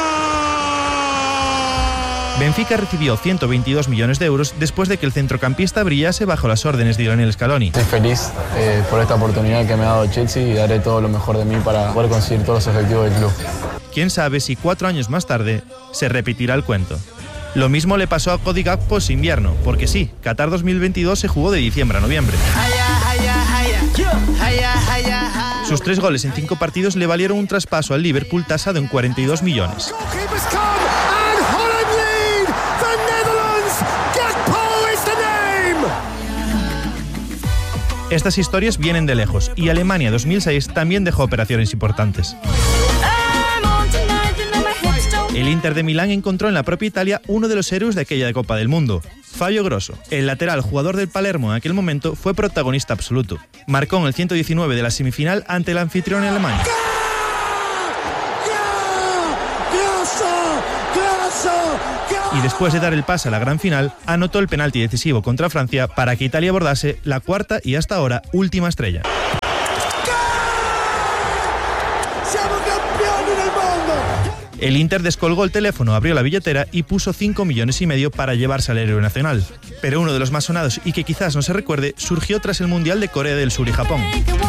Benfica recibió ciento veintidós millones de euros después de que el centrocampista brillase bajo las órdenes de Lionel Scaloni.
Estoy feliz eh, por esta oportunidad que me ha dado Chelsea y daré todo lo mejor de mí para poder conseguir todos los objetivos del club.
Quién sabe si cuatro años más tarde se repetirá el cuento. Lo mismo le pasó a Cody Gakpo ese invierno, porque sí, Qatar dos mil veintidós se jugó de diciembre a noviembre. Sus tres goles en cinco partidos le valieron un traspaso al Liverpool tasado en cuarenta y dos millones. Estas historias vienen de lejos y Alemania dos mil seis también dejó operaciones importantes. El Inter de Milán encontró en la propia Italia uno de los héroes de aquella Copa del Mundo. Fabio Grosso, el lateral jugador del Palermo en aquel momento, fue protagonista absoluto. Marcó en el ciento diecinueve de la semifinal ante el anfitrión alemán. Y después de dar el pase a la gran final, anotó el penalti decisivo contra Francia para que Italia abordase la cuarta y hasta ahora última estrella. El Inter descolgó el teléfono, abrió la billetera y puso cinco millones y medio para llevarse al héroe nacional. Pero uno de los más sonados y que quizás no se recuerde surgió tras el Mundial de Corea del Sur y Japón.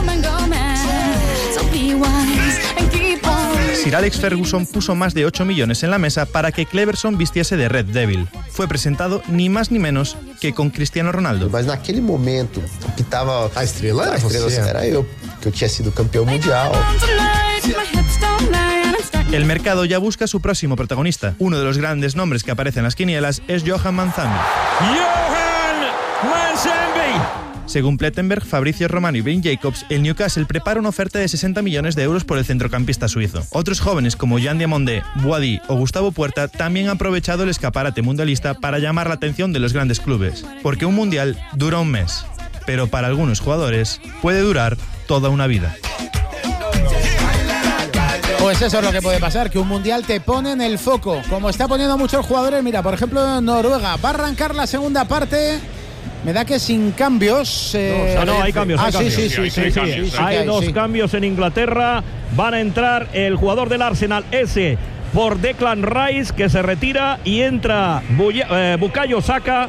Sir Alex Ferguson puso más de ocho millones en la mesa para que Cleverson vistiese de Red Devil. Fue presentado ni más ni menos que con Cristiano Ronaldo.
Mas naquele momento que estaba a estrela, a estrela era eu, que eu tinha sido campeón mundial.
El mercado ya busca su próximo protagonista. Uno de los grandes nombres que aparece en las quinielas es Johan Manzambi.
¡Johan Manzambi!
Según Plettenberg, Fabrizio Romano y Ben Jacobs, el Newcastle prepara una oferta de sesenta millones de euros por el centrocampista suizo. Otros jóvenes como Jean Diamondé, Boadi o Gustavo Puerta también han aprovechado el escaparate mundialista para llamar la atención de los grandes clubes. Porque un mundial dura un mes, pero para algunos jugadores puede durar toda una vida.
Pues eso es lo que puede pasar, que un mundial te pone en el foco, como está poniendo a muchos jugadores. Mira, por ejemplo, Noruega va a arrancar la segunda parte. Me da que sin cambios. Eh,
no, no, hay cambios.
Ah,
hay
sí,
cambios.
sí, sí, sí, sí, sí,
hay,
sí, sí,
hay
sí,
dos
sí.
cambios en Inglaterra. Van a entrar el jugador del Arsenal, ese por Declan Rice, que se retira, y entra Buya, eh, Bukayo Saka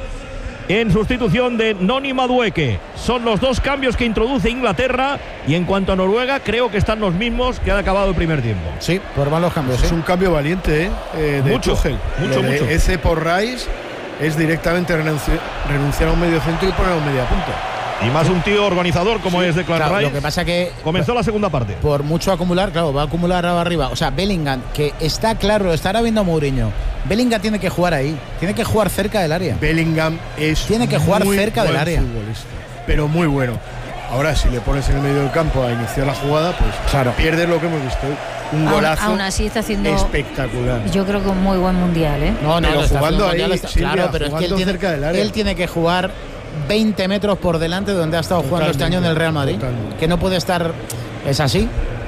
en sustitución de Noni Madueke. Son los dos cambios que introduce Inglaterra, y en cuanto a Noruega, creo que están los mismos que han acabado el primer tiempo.
Sí, pues van los cambios.
Es
¿eh?
un cambio valiente, ¿eh? eh de
mucho,
Tuchel.
mucho,
de
mucho.
Ese por Rice es directamente renunci- renunciar a un medio centro y poner a un media punta.
Y más un tío organizador como
Sí,
es Declan
claro,
Rice.
lo que pasa que
comenzó la segunda parte.
Por mucho acumular, claro, va a acumular arriba. O sea, Bellingham, que está claro, lo estará viendo Mourinho. Bellingham tiene que jugar ahí, tiene que jugar cerca del área.
Bellingham es
tiene que jugar
muy
cerca del
buen
área.
futbolista, pero muy bueno. Ahora, si le pones en el medio del campo a iniciar la jugada, pues
claro,
pierdes lo que hemos visto hoy. Un
aún,
golazo
aún así está haciendo
espectacular.
Yo creo que un muy buen mundial, ¿eh?
No, no,
pero
lo está
jugando
haciendo,
ahí,
está,
Silvia,
claro, pero es que él tiene,
cerca del área.
él tiene que jugar veinte metros por delante de donde ha estado jugando
Totalmente,
este año en el Real Madrid.
totalmente.
Que no puede estar. Es así.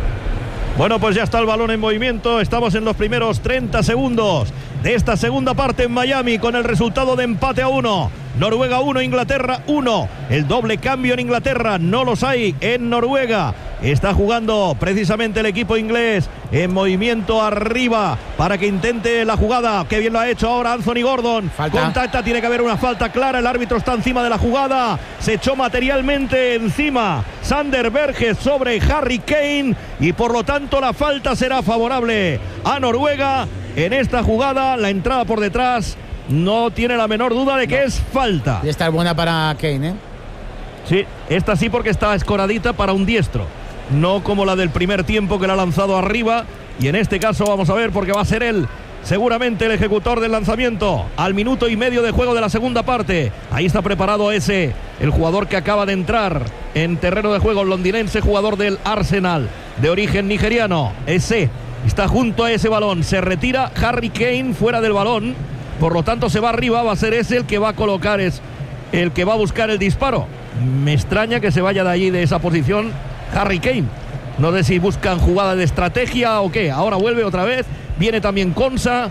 Bueno, pues ya está el balón en movimiento. Estamos en los primeros treinta segundos de esta segunda parte en Miami, con el resultado de empate a uno. Noruega uno, Inglaterra uno. El doble cambio en Inglaterra no los hay en Noruega. Está jugando precisamente el equipo inglés en movimiento arriba para que intente la jugada. Qué bien lo ha hecho ahora Anthony Gordon.
Falta.
Contacta, tiene que haber una falta clara. El árbitro está encima de la jugada. Se echó materialmente encima Sander Berge sobre Harry Kane, y por lo tanto la falta será favorable a Noruega en esta jugada. La entrada por detrás no tiene la menor duda de que no. es falta.
Y esta es buena para Kane, ¿eh?
Sí, esta sí, porque está escoradita para un diestro, no como la del primer tiempo que la ha lanzado arriba. Y en este caso vamos a ver, porque va a ser él seguramente el ejecutor del lanzamiento al minuto y medio de juego de la segunda parte. Ahí está preparado ese, el jugador que acaba de entrar en terreno de juego, el londinense, jugador del Arsenal de origen nigeriano. Ese está junto a ese balón, se retira Harry Kane fuera del balón, por lo tanto se va arriba. Va a ser ese el que va a colocar, es el que va a buscar el disparo. Me extraña que se vaya de allí, de esa posición, Harry Kane. No sé si buscan jugada de estrategia o qué. Ahora vuelve otra vez, viene también Konsa,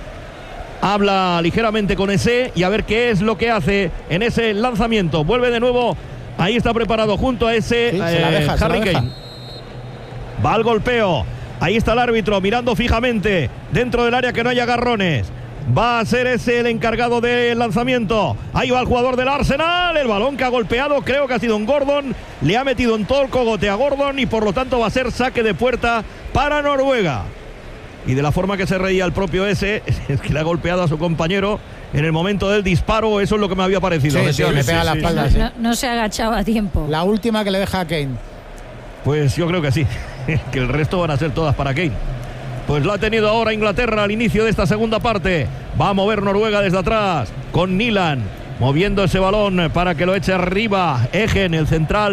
habla ligeramente con ese y a ver qué es lo que hace en ese lanzamiento. Vuelve de nuevo, ahí está preparado junto a ese,
sí,
eh,
se la deja,
Harry
se la deja.
Kane. Va al golpeo, ahí está el árbitro mirando fijamente dentro del área que no haya agarrones. Va a ser ese el encargado del lanzamiento. Ahí va el jugador del Arsenal. El balón que ha golpeado, creo que ha sido un Gordon. Le ha metido en todo el cogote a Gordon y por lo tanto va a ser saque de puerta para Noruega. Y de la forma que se reía el propio ese, es que le ha golpeado a su compañero en el momento del disparo. Eso es lo que me había parecido.
Sí, sí, me pega la espalda.
No, no, no se agachaba a tiempo.
La última que le deja a Kane.
Pues yo creo que sí, que el resto van a ser todas para Kane. Pues lo ha tenido ahora Inglaterra al inicio de esta segunda parte. Va a mover Noruega desde atrás con Nilan, moviendo ese balón para que lo eche arriba Egen, el central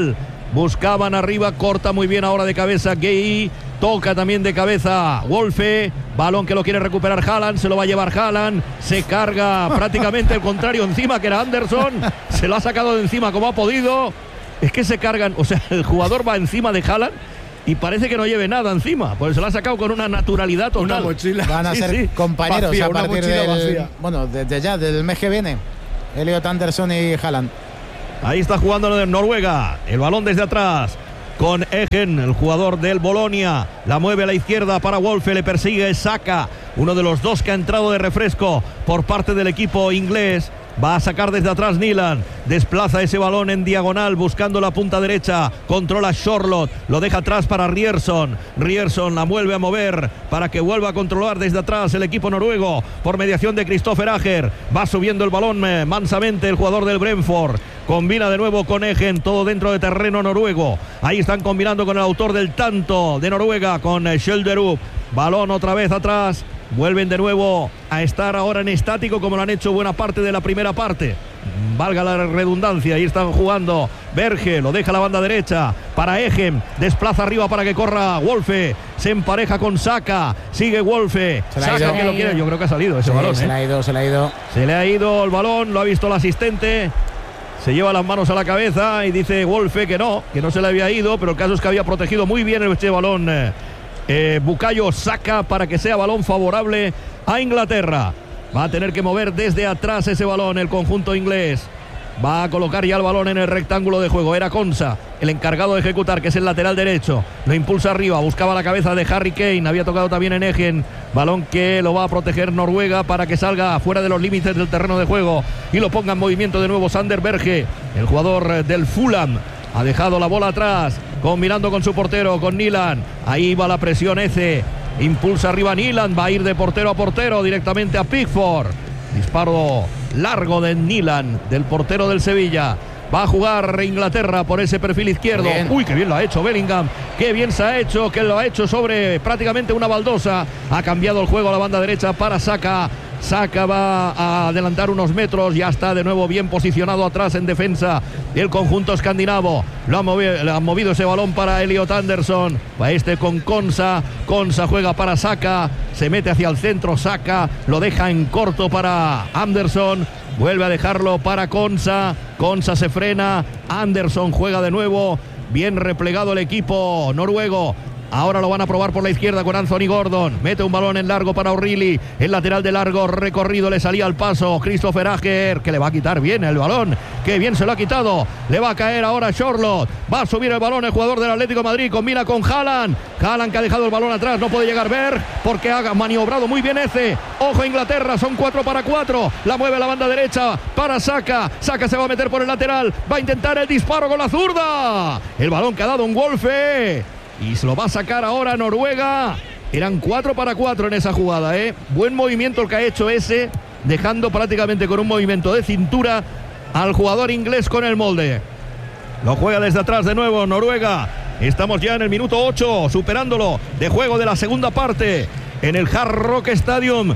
Buscaban arriba, corta muy bien ahora de cabeza Gay. Toca también de cabeza Wolfe. Balón que lo quiere recuperar Haaland. Se lo va a llevar Haaland. Se carga prácticamente el contrario encima, que era Anderson. Se lo ha sacado de encima como ha podido. Es que se cargan. O sea, el jugador va encima de Haaland y parece que no lleve nada encima. Pues se lo ha sacado con una naturalidad total.
Una mochila.
Van a
Sí,
ser
sí.
compañeros
Vacía,
a
una
partir
mochila
del...
vacía.
Bueno, desde ya, del mes que viene. Elliot Anderson y Haaland.
Ahí está jugando de Noruega. El balón desde atrás. Con Egen, el jugador del Bolonia. La mueve a la izquierda para Wolfe. Le persigue Saka. Uno de los dos que ha entrado de refresco por parte del equipo inglés. Va a sacar desde atrás Nilan. Desplaza ese balón en diagonal buscando la punta derecha. Controla Charlotte. Lo deja atrás para Rierson. Rierson la vuelve a mover para que vuelva a controlar desde atrás el equipo noruego por mediación de Christopher Ager. Va subiendo el balón eh, mansamente el jugador del Brentford. Combina de nuevo con Egen. Todo dentro de terreno noruego. Ahí están combinando con el autor del tanto de Noruega, con eh, Skjelderup. Balón otra vez atrás. Vuelven de nuevo a estar ahora en estático como lo han hecho buena parte de la primera parte. Valga la redundancia, ahí están jugando. Berge lo deja a la banda derecha para Egen, desplaza arriba para que corra Wolfe, se empareja con Saka, sigue Wolfe, Saka que lo quiere, yo creo que ha salido ese
Sí,
balón.
se
¿eh?
le ha ido, se le ha ido.
Se le ha ido el balón, lo ha visto el asistente. Se lleva las manos a la cabeza y dice Wolfe que no, que no se le había ido, pero el caso es que había protegido muy bien este balón. Eh, Eh, Bukayo Saka para que sea balón favorable a Inglaterra. Va a tener que mover desde atrás ese balón el conjunto inglés. Va a colocar ya el balón en el rectángulo de juego. Era Konsa el encargado de ejecutar, que es el lateral derecho. Lo impulsa arriba, buscaba la cabeza de Harry Kane. Había tocado también en Egen. Balón que lo va a proteger Noruega para que salga fuera de los límites del terreno de juego y lo ponga en movimiento de nuevo Sander Berge, el jugador del Fulham. Ha dejado la bola atrás, combinando con su portero, con Nilan. Ahí va la presión Eze. Impulsa arriba Nilan, va a ir de portero a portero directamente a Pickford. Disparo largo de Nilan, del portero del Sevilla. Va a jugar Inglaterra por ese perfil izquierdo.
Bien.
Uy, qué bien lo ha hecho Bellingham. Qué bien se ha hecho, que lo ha hecho sobre prácticamente una baldosa. Ha cambiado el juego a la banda derecha para Saka. Saka va a adelantar unos metros. Ya está de nuevo bien posicionado atrás en defensa el conjunto escandinavo. Lo ha movido, lo ha movido ese balón para Elliot Anderson. Va este con Konsa. Konsa juega para Saka. Se mete hacia el centro Saka. Lo deja en corto para Anderson. Vuelve a dejarlo para Konsa. Konsa se frena. Anderson juega de nuevo. Bien replegado el equipo noruego. Ahora lo van a probar por la izquierda con Anthony Gordon. Mete un balón en largo para O'Reilly. El lateral de largo recorrido le salía al paso. Christopher Ager, que le va a quitar bien el balón. Que bien se lo ha quitado. Le va a caer ahora Charlotte. Va a subir el balón el jugador del Atlético de Madrid. Combina con Haaland. Haaland que ha dejado el balón atrás. No puede llegar Ver porque ha maniobrado muy bien ese. Ojo Inglaterra, son cuatro para cuatro. La mueve a la banda derecha para Saka. Saka se va a meter por el lateral. Va a intentar el disparo con la zurda. El balón que ha dado un Wolfe. Y se lo va a sacar ahora Noruega. Eran cuatro para cuatro en esa jugada, ¿eh? Buen movimiento el que ha hecho ese, dejando prácticamente con un movimiento de cintura al jugador inglés con el molde. Lo juega desde atrás de nuevo Noruega. Estamos ya en el minuto ocho, superándolo de juego de la segunda parte en el Hard Rock Stadium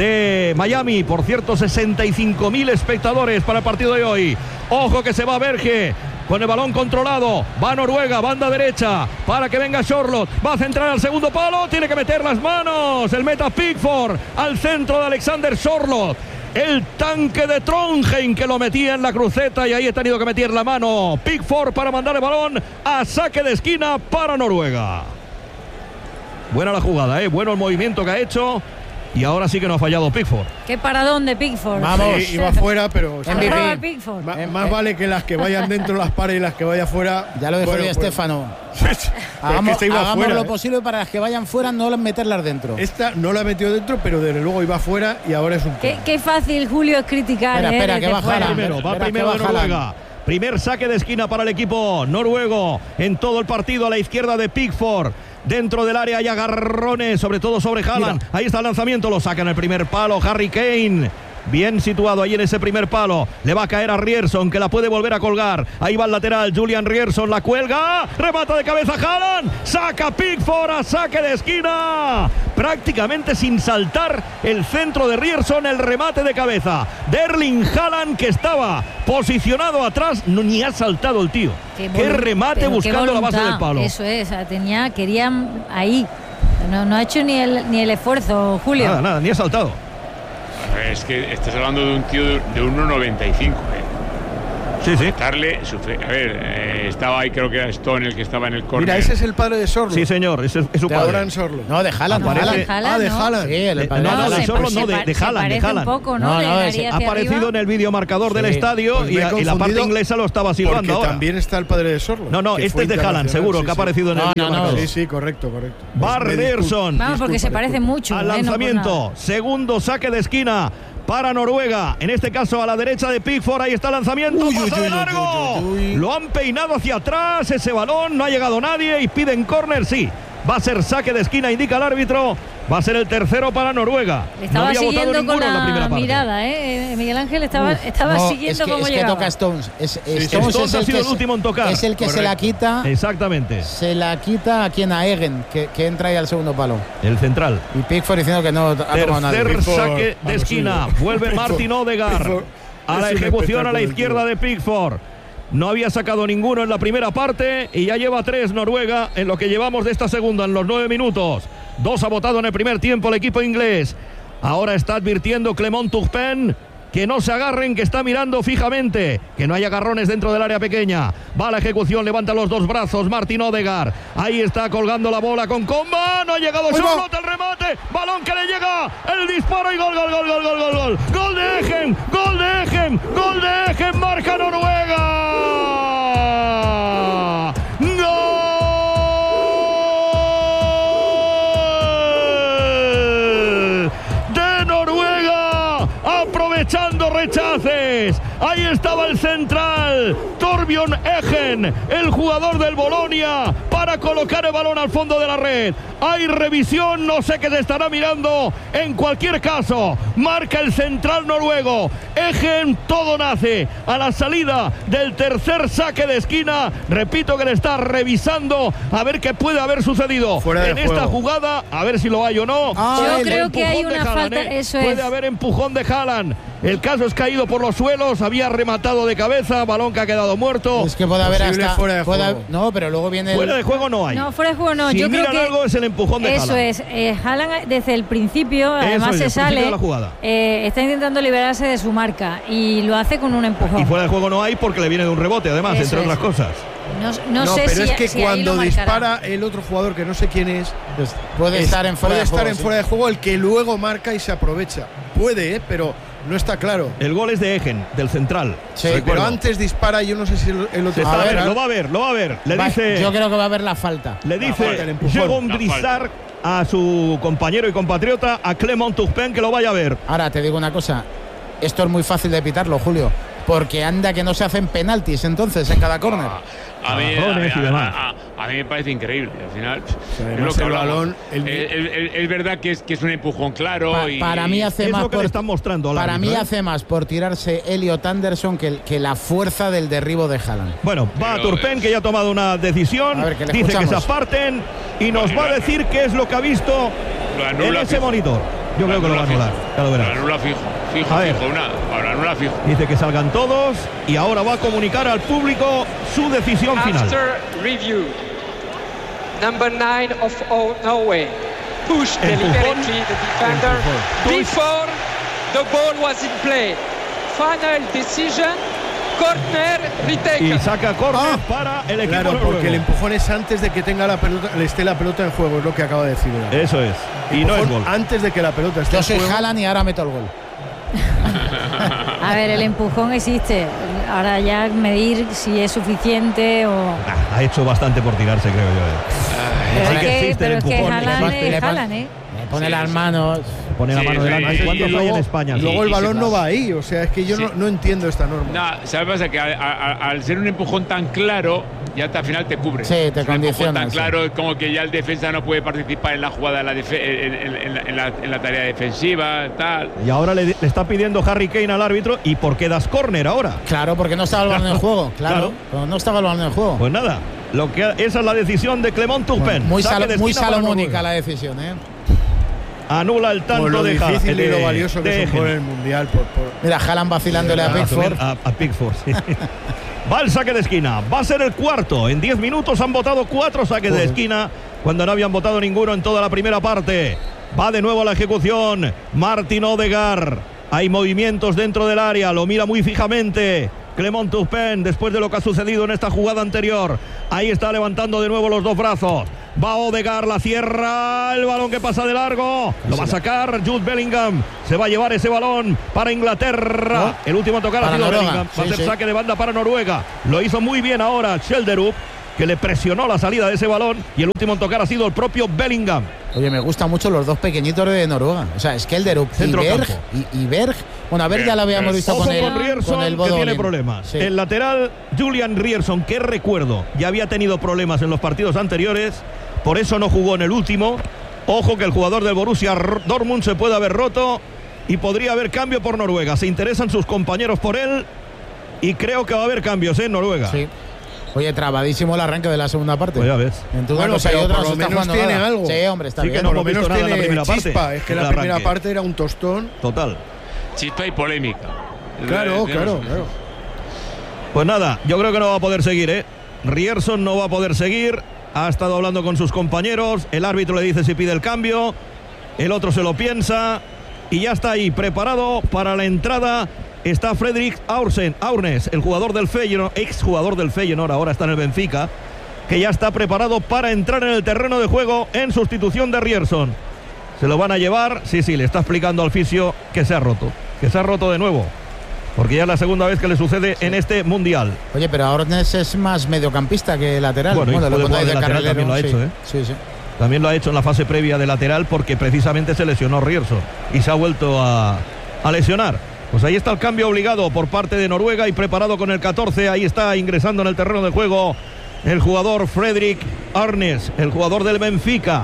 de Miami. Por cierto, sesenta y cinco mil espectadores para el partido de hoy. Ojo que se va Berge. Con el balón controlado, va Noruega, banda derecha, para que venga Charlotte, va a centrar al segundo palo, tiene que meter las manos, el meta Pickford, al centro de Alexander Charlotte, el tanque de Trondheim que lo metía en la cruceta y ahí ha tenido que meter la mano Pickford para mandar el balón a saque de esquina para Noruega. Buena la jugada, ¿eh? Bueno el movimiento que ha hecho. Y ahora sí que no ha fallado Pickford.
Qué paradón de Pickford.
Vamos, sí, iba fuera, pero
M V P. Pickford.
Ma, más vale que las que vayan dentro las pares y las que vayan fuera.
Ya lo dijo
bueno,
Di Stéfano.
Pues,
hagamos
es que
hagamos
fuera,
lo
¿eh?
posible para las que vayan fuera, no meterlas dentro.
Esta no la ha metido dentro, pero desde luego iba fuera y ahora es un.
Qué, qué fácil, Julio, es criticar.
Espera,
eh,
espera, que va
fuera.
Haaland.
Primero, va
Espera,
primero
que
de
va
Noruega.
Haaland.
Primer saque de esquina para el equipo noruego en todo el partido a la izquierda de Pickford. Dentro del área hay agarrones, sobre todo sobre Haaland. Mira. Ahí está el lanzamiento, lo saca en el primer palo Harry Kane. Bien situado ahí en ese primer palo. Le va a caer a Ryerson, que la puede volver a colgar. Ahí va el lateral, Julian Ryerson, la cuelga. Remata de cabeza Haaland. Saca Pickford a saque de esquina. Prácticamente sin saltar el centro de Ryerson, el remate de cabeza de Erling Haaland, que estaba posicionado atrás, no, ni ha saltado el tío. Qué, qué remate buscando
qué
la base del palo.
Eso es, tenía, querían ahí. No, no ha hecho ni el, ni el esfuerzo, Julio.
Nada, nada, ni ha saltado.
Es que estás hablando de un tío de uno noventa y cinco, ¿eh?
Sí, sí.
Darle, a ver, eh, estaba ahí, creo que era Stone el que estaba en el córner.
Mira, ese es el padre de Sorlo.
Sí, señor, ese es su padre.
Abraham Sorlo.
No, de Haaland.
No,
Aparece,
de Haaland,
ah, de
no.
Haaland.
Sí, el padre.
No, no, de
se,
Sorlo
se,
no, de, de Haaland, de Haaland.
Un poco, ¿no?
No, no, es-
Ha aparecido en el videomarcador
Sí.
del estadio
Pues me
y,
he
a- y la parte
confundido
inglesa lo estaba silbando
Porque
ahora.
también está el padre de Sorlo.
No, no,
que
este
fue
es de Haaland,
internacional,
seguro,
sí,
que ha
sí.
aparecido en el
No, no, no.
videomarcador.
Sí, sí, correcto, correcto.
Va
Pues me
Ryerson.
Vamos, porque se
disculpa,
parece
disculpa.
mucho.
Al
¿eh? No por
lanzamiento,
nada.
segundo saque de esquina para Noruega, en este caso a la derecha de Pickford. Ahí está el lanzamiento,
Uy,
pasa
uy,
de
uy,
largo.
uy, uy, uy.
Lo han peinado hacia atrás ese balón, no ha llegado nadie y piden córner. Sí, va a ser saque de esquina, indica el árbitro. Va a ser el tercero para Noruega.
Le estaba
no había votado
siguiendo con
ninguno en la
la,
primera parte.
mirada, ¿eh? Miguel Ángel estaba,
Uf,
estaba
no,
siguiendo
es que,
cómo
es que
llegaba.
toca Stones. Es,
Sí,
Stones,
Stones
es
ha
el
sido
que
el último en tocar.
Es el que se
Correcto.
la quita.
Exactamente.
Se la quita a quien a Egen, que, que entra ahí al segundo palo.
El central.
Y Pickford diciendo que no ha tomado nada.
Tercer
Pickford,
saque de
vamos,
esquina.
sí.
Vuelve
Pickford,
Martin Odegaard
Pickford.
a la
Es un
ejecución a la
espectáculo,
izquierda
tío.
de Pickford. No había sacado ninguno en la primera parte y ya lleva tres Noruega en lo que llevamos de esta segunda, en los nueve minutos. Dos ha votado en el primer tiempo el equipo inglés. Ahora está advirtiendo Clement Turpin que no se agarren, que está mirando fijamente, que no hay agarrones dentro del área pequeña. Va a la ejecución, levanta los dos brazos Martin Odegaard. Ahí está colgando la bola con Comba. No ha llegado Charlotte, el remate. Balón que le llega. El disparo y gol, gol, gol, gol, gol, gol, gol. Gol de Egen, gol de Egen, gol de Egen. Marca Noruega. ¡Gol! De Noruega, aprovechando rechaces. Ahí estaba el central, Torbjørn Egen, el jugador del Bolonia, para colocar el balón al fondo de la red. Hay revisión, no sé qué se estará mirando. En cualquier caso, marca el central noruego. Egen, todo nace a la salida del tercer saque de esquina. Repito que le está revisando a ver qué puede haber sucedido
Fuera de
en esta
juego.
jugada, a ver si lo hay o no.
Ah,
Yo
el
creo que hay
Empujón de
una
Haaland,
falta.
¿eh?
Eso
Puede
es.
haber empujón de Haaland. El caso es caído por los suelos, había rematado de cabeza, balón que ha quedado muerto.
Es que puede haber
Posible
hasta.
fuera de
puede
juego.
haber- no, pero luego viene. el-
Fuera de juego no hay.
No, fuera de juego no.
Si
Yo creo
miran
que
algo es el empujón de
eso
Haaland.
es. Eh, Haaland desde el principio, además
es,
se
el principio
sale.
de la jugada.
eh, está intentando liberarse de su marca y lo hace con un empujón.
Y fuera de juego no hay porque le viene de un rebote, además,
Eso
entre
es.
otras cosas.
No, no
No,
sé
pero
si,
es que
si ahí
cuando
lo marcará.
dispara el otro jugador que no sé quién es,
Pues puede
es-
estar en fuera
puede
de
estar
juego.
en
sí.
fuera de juego el que luego marca y se aprovecha. Puede, ¿eh? Pero no está claro.
El gol es de Egen, del central.
Sí,
Pero
Recuerdo.
antes dispara, yo no sé si el, el
Se
otro
está
A
a
ver,
ver, lo va a ver, lo va a ver. Le
Va-
dice,
Yo creo que va a haber la falta.
le
falta,
dice
el empujón.
Jérôme
La
Brissard a su compañero y compatriota, a Clement Turpin, que lo vaya a ver.
Ahora te digo una cosa. Esto es muy fácil de pitarlo, Julio. Porque anda que no se hacen penaltis entonces en cada córner.
A mí, a, mí,
Agarrones y
a-
demás.
a- a mí me parece increíble. Al final,
sea,
es
además
lo que
el
hablamos.
balón, el-
Eh, el- el- es verdad que es, que es un empujón claro.
Pa-
y,
para mí hace
Es
más
lo que
por,
le están mostrando al
para
árbitro,
mí
¿eh?
hace más por tirarse Elliot Anderson que, que la fuerza del derribo de Haaland.
Bueno, va
Pero,
Turpin,
eh,
que ya ha tomado una decisión.
A ver, que le
Dice que se
escuchamos.
aparten y nos
Bueno,
va a
lo-
decir qué es lo que ha visto
lo
en
anula
ese
fijo.
monitor. Yo creo que lo va a anular. Ya lo
Lo
verás.
anula fijo. Fijo,
A ver.
fijo. Una, ahora anula fijo.
Dice que salgan todos y ahora va a comunicar al público su decisión final.
After review, number nine of O- Norway pushed
Empujón.
deliberately the defender
Empujón.
before the ball was in play. Final decision, corner retaken.
Y saca córner
Ah,
para el equipo
Claro,
noruego.
porque el empujón es antes de que tenga la pelota, le esté la pelota en juego, es lo que acaba de decir.
Eso es. Y no es
Empujón
gol.
antes de que la pelota esté
Yo
en
soy
juego.
Haaland y ahora meto el gol.
A ver, el empujón existe. Ahora ya medir si es suficiente o.
Nah, ha hecho bastante por tirarse, creo yo. Eh.
Pero
Sí
es
que
que,
existe el
pero es que
empujón.
Haaland
Le
es
pon-
Haaland, ¿eh?
Le pone
Sí,
las
sí.
manos.
Pone la
Sí,
mano
sí,
delante.
sí,
¿Cuántos
y
hay
luego-
en España?
Luego
Sí,
el
y
balón
se
no
pasa.
va ahí, o sea, es que yo
Sí.
no, no entiendo esta norma.
No, ¿sabes qué pasa? Que al, al- al ser un empujón tan claro, ya hasta al final te cubre.
Sí, te
Es un empujón
condiciona,
tan
sí.
claro, es como que ya el defensa no puede participar en la jugada, en la, defe- en, en- en la, en la- en la tarea defensiva, tal.
Y ahora le, le está pidiendo Harry Kane al árbitro. ¿Y por qué das córner ahora?
Claro, porque no estaba el balón en el juego. Claro,
Claro.
pero no estaba el balón en el juego.
Pues nada, lo que, esa es la decisión de Clement Turpin.
Muy,
Saque
sal-
de
muy
esquina para
salomónica
Noruega.
la decisión, ¿eh?
Anula el tanto
Por lo
de Haaland,
difícil y
de-
lo valioso que
de
son por
Egen.
el Mundial. Por, por-
Mira, Haaland vacilándole a
A,
Pickford.
a, a Pickford, sí. Va el saque de esquina. Va a ser el cuarto. En diez minutos han votado cuatro saques de
Joder.
esquina cuando no habían votado ninguno en toda la primera parte. Va de nuevo a la ejecución. Martin Odegaard. Hay movimientos dentro del área. Lo mira muy fijamente Clement Turpin después de lo que ha sucedido en esta jugada anterior. Ahí está levantando de nuevo los dos brazos. Va Odegaard, la cierra. El balón que pasa de largo. Lo va a sacar Jude Bellingham. Se va a llevar ese balón para Inglaterra.
¿No?
El último a tocar ha
Para
sido
Noruega.
Bellingham. Va a
Sí,
ser
sí.
saque de banda para Noruega. Lo hizo muy bien ahora Schelderup, que le presionó la salida de ese balón. Y el último en tocar ha sido el propio Bellingham.
Oye, me gustan mucho los dos pequeñitos de Noruega. O sea, Skelderup y
Centro
Berg.
campo.
Y, y Berg. Bueno, a Berg ya lo habíamos visto
Ojo
con el,
con Rierson,
con el
que
Bodo
tiene
Glimt.
problemas.
Sí.
El lateral Julian Rierson, que recuerdo, ya había tenido problemas en los partidos anteriores. Por eso no jugó en el último. Ojo que el jugador del Borussia Dortmund se puede haber roto y podría haber cambio por Noruega. Se interesan sus compañeros por él y creo que va a haber cambios en Noruega.
Sí. Oye, trabadísimo el arranque de la segunda parte.
Pues ya ves.
Entre una
Bueno,
cosa y
pero
otra
por
no
lo
se está
menos
jugando
tiene
nada.
algo.
Sí, hombre, está
Sí, que
bien.
no
por lo
hemos visto
menos
nada en la
tiene
primera parte,
chispa. Es que
en
la
el
primera
arranque.
parte era un tostón.
Total.
Chispa y polémica.
Claro,
Eh,
claro,
eh,
claro.
Pues nada, yo creo que no va a poder seguir, ¿eh? Rierson no va a poder seguir. Ha estado hablando con sus compañeros. El árbitro le dice si pide el cambio. El otro se lo piensa. Y ya está ahí, preparado para la entrada. Está Fredrik Aursen, Aurnes, el jugador del Feyenoord, ex jugador del Feyenoord, ahora está en el Benfica, que ya está preparado para entrar en el terreno de juego en sustitución de Rierson. Se lo van a llevar. Sí, sí, le está explicando al fisio que se ha roto. Que se ha roto de nuevo. Porque ya es la segunda vez que le sucede en este Mundial.
Oye, pero Aurnes es más mediocampista que lateral.
Bueno, y
le
puede
pondréis
jugar de lateral,
carrilero,
también lo ha
sí.
hecho, ¿eh?
Sí, sí.
También lo ha hecho en la fase previa de lateral porque precisamente se lesionó Rierson y se ha vuelto a, a lesionar. Pues ahí está el cambio obligado por parte de Noruega y preparado con el catorce. Ahí está ingresando en el terreno de juego el jugador Fredrik Aurnes, el jugador del Benfica.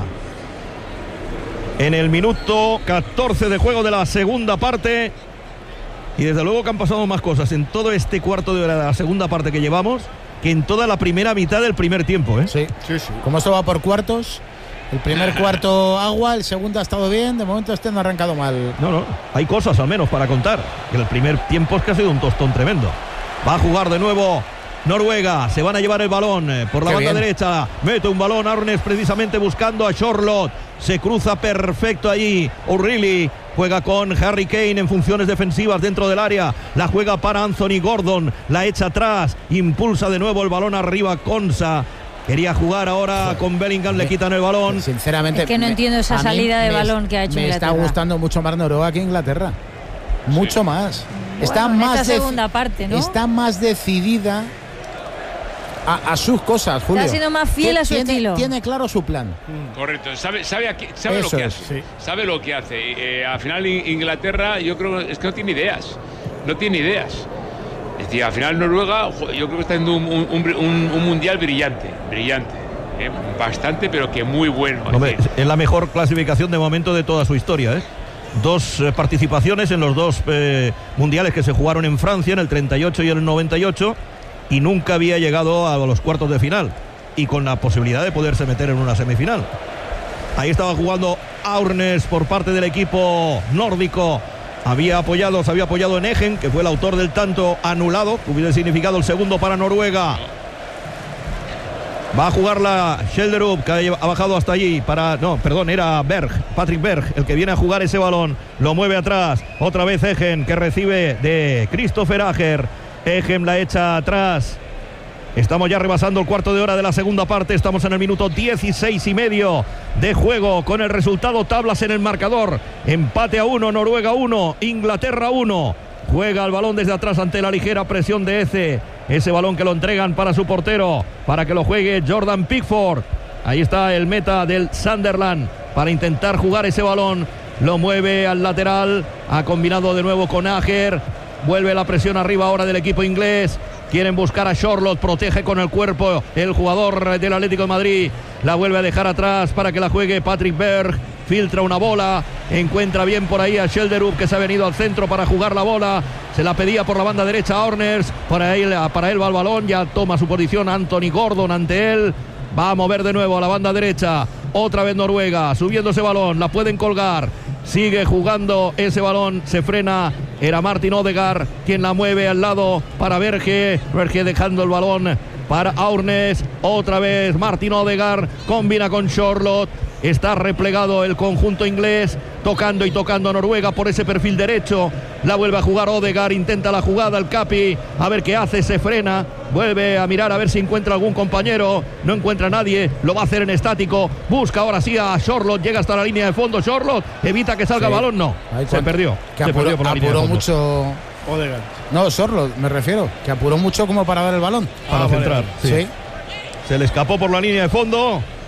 En el minuto catorce de juego de la segunda parte. Y desde luego que han pasado más cosas en todo este cuarto de hora de la segunda parte que llevamos que en toda la primera mitad del primer tiempo, ¿eh?
Sí.
Sí, sí.
Como esto va por cuartos, el primer cuarto agua, el segundo ha estado bien, de momento este no ha arrancado mal.
No, no, hay cosas al menos para contar. Que el primer tiempo es que ha sido un tostón tremendo. Va a jugar de nuevo Noruega, se van a llevar el balón eh, por la
Qué
banda
bien.
derecha. Mete un balón Arnes precisamente buscando a Charlotte. Se cruza perfecto allí. O'Reilly juega con Harry Kane en funciones defensivas dentro del área. La juega para Anthony Gordon. La echa atrás. Impulsa de nuevo el balón arriba Konsa. Quería jugar ahora con Bellingham, le quitan el balón.
Sinceramente.
Es que no
me-
entiendo esa
a mí
salida de
me-
balón que ha hecho
Me
Inglaterra.
está gustando mucho más Noruega que Inglaterra. Mucho más. Está
Bueno, en
más
esta
deci-
segunda parte, ¿no?
Está más decidida a, a sus cosas, Julio.
Está siendo más fiel a su
Tiene-
estilo.
Tiene claro su plan.
Correcto, sabe, sabe, aquí- sabe lo
Eso
que
es,
hace.
sí.
Sabe lo que hace. Eh, al final In- Inglaterra, yo creo es que no tiene ideas. No tiene ideas. Es decir, al final Noruega, jo, yo creo que está haciendo un, un- un- un mundial brillante, brillante. eh, bastante, pero que muy bueno. Es
Hombre,
decir,
es la mejor clasificación de momento de toda su historia, ¿eh? Dos eh, participaciones en los dos eh, mundiales que se jugaron en Francia, en el treinta y ocho y en el noventa y ocho, y nunca había llegado a los cuartos de final, y con la posibilidad de poderse meter en una semifinal. Ahí estaba jugando Aurnes por parte del equipo nórdico. Había apoyado, se había apoyado en Egen, que fue el autor del tanto anulado, que hubiera significado el segundo para Noruega. Va a jugar la Schelderup, que ha bajado hasta allí para... No, perdón, era Berg, Patrick Berg, el que viene a jugar ese balón. Lo mueve atrás. Otra vez Egen, que recibe de Christopher Ager. Egen la echa atrás. Estamos ya rebasando el cuarto de hora de la segunda parte. Estamos en el minuto dieciséis y medio de juego. Con el resultado tablas en el marcador. Empate a uno, Noruega uno, Inglaterra uno. Juega el balón desde atrás ante la ligera presión de Eze. ese balón que lo entregan para su portero, para que lo juegue Jordan Pickford. Ahí está el meta del Sunderland para intentar jugar ese balón. Lo mueve al lateral, ha combinado de nuevo con Ajer. Vuelve la presión arriba ahora del equipo inglés. Quieren buscar a Charlotte, protege con el cuerpo el jugador del Atlético de Madrid. La vuelve a dejar atrás para que la juegue Patrick Berg. Filtra una bola, encuentra bien por ahí a Shelderup, que se ha venido al centro para jugar la bola. Se la pedía por la banda derecha a Horners. Para él, para él va el balón, ya toma su posición Anthony Gordon ante él. Va a mover de nuevo a la banda derecha. Otra vez Noruega, subiendo ese balón, la pueden colgar. Sigue jugando ese balón, se frena. Era Martin Odegaard quien la mueve al lado para Berge. Berge dejando el balón para Aurnes. Otra vez Martin Odegaard combina con Charlotte. Está replegado el conjunto inglés, tocando y tocando a Noruega por ese perfil derecho. La vuelve a jugar Odegaard, intenta la jugada el Capi, a ver qué hace, se frena, vuelve a mirar a ver si encuentra algún compañero, no encuentra a nadie, lo va a hacer en estático, busca ahora sí a Charlotte, llega hasta la línea de fondo, Charlotte evita que salga
sí.
balón, no,
Ahí
se perdió,
que
se
apuró,
perdió por la
apuró
línea de fondo.
mucho
Odegaard.
No, Charlotte, me refiero, que apuró mucho como para dar el balón.
Para
ah,
centrar,
vale.
sí.
sí.
Se le escapó por la línea de fondo.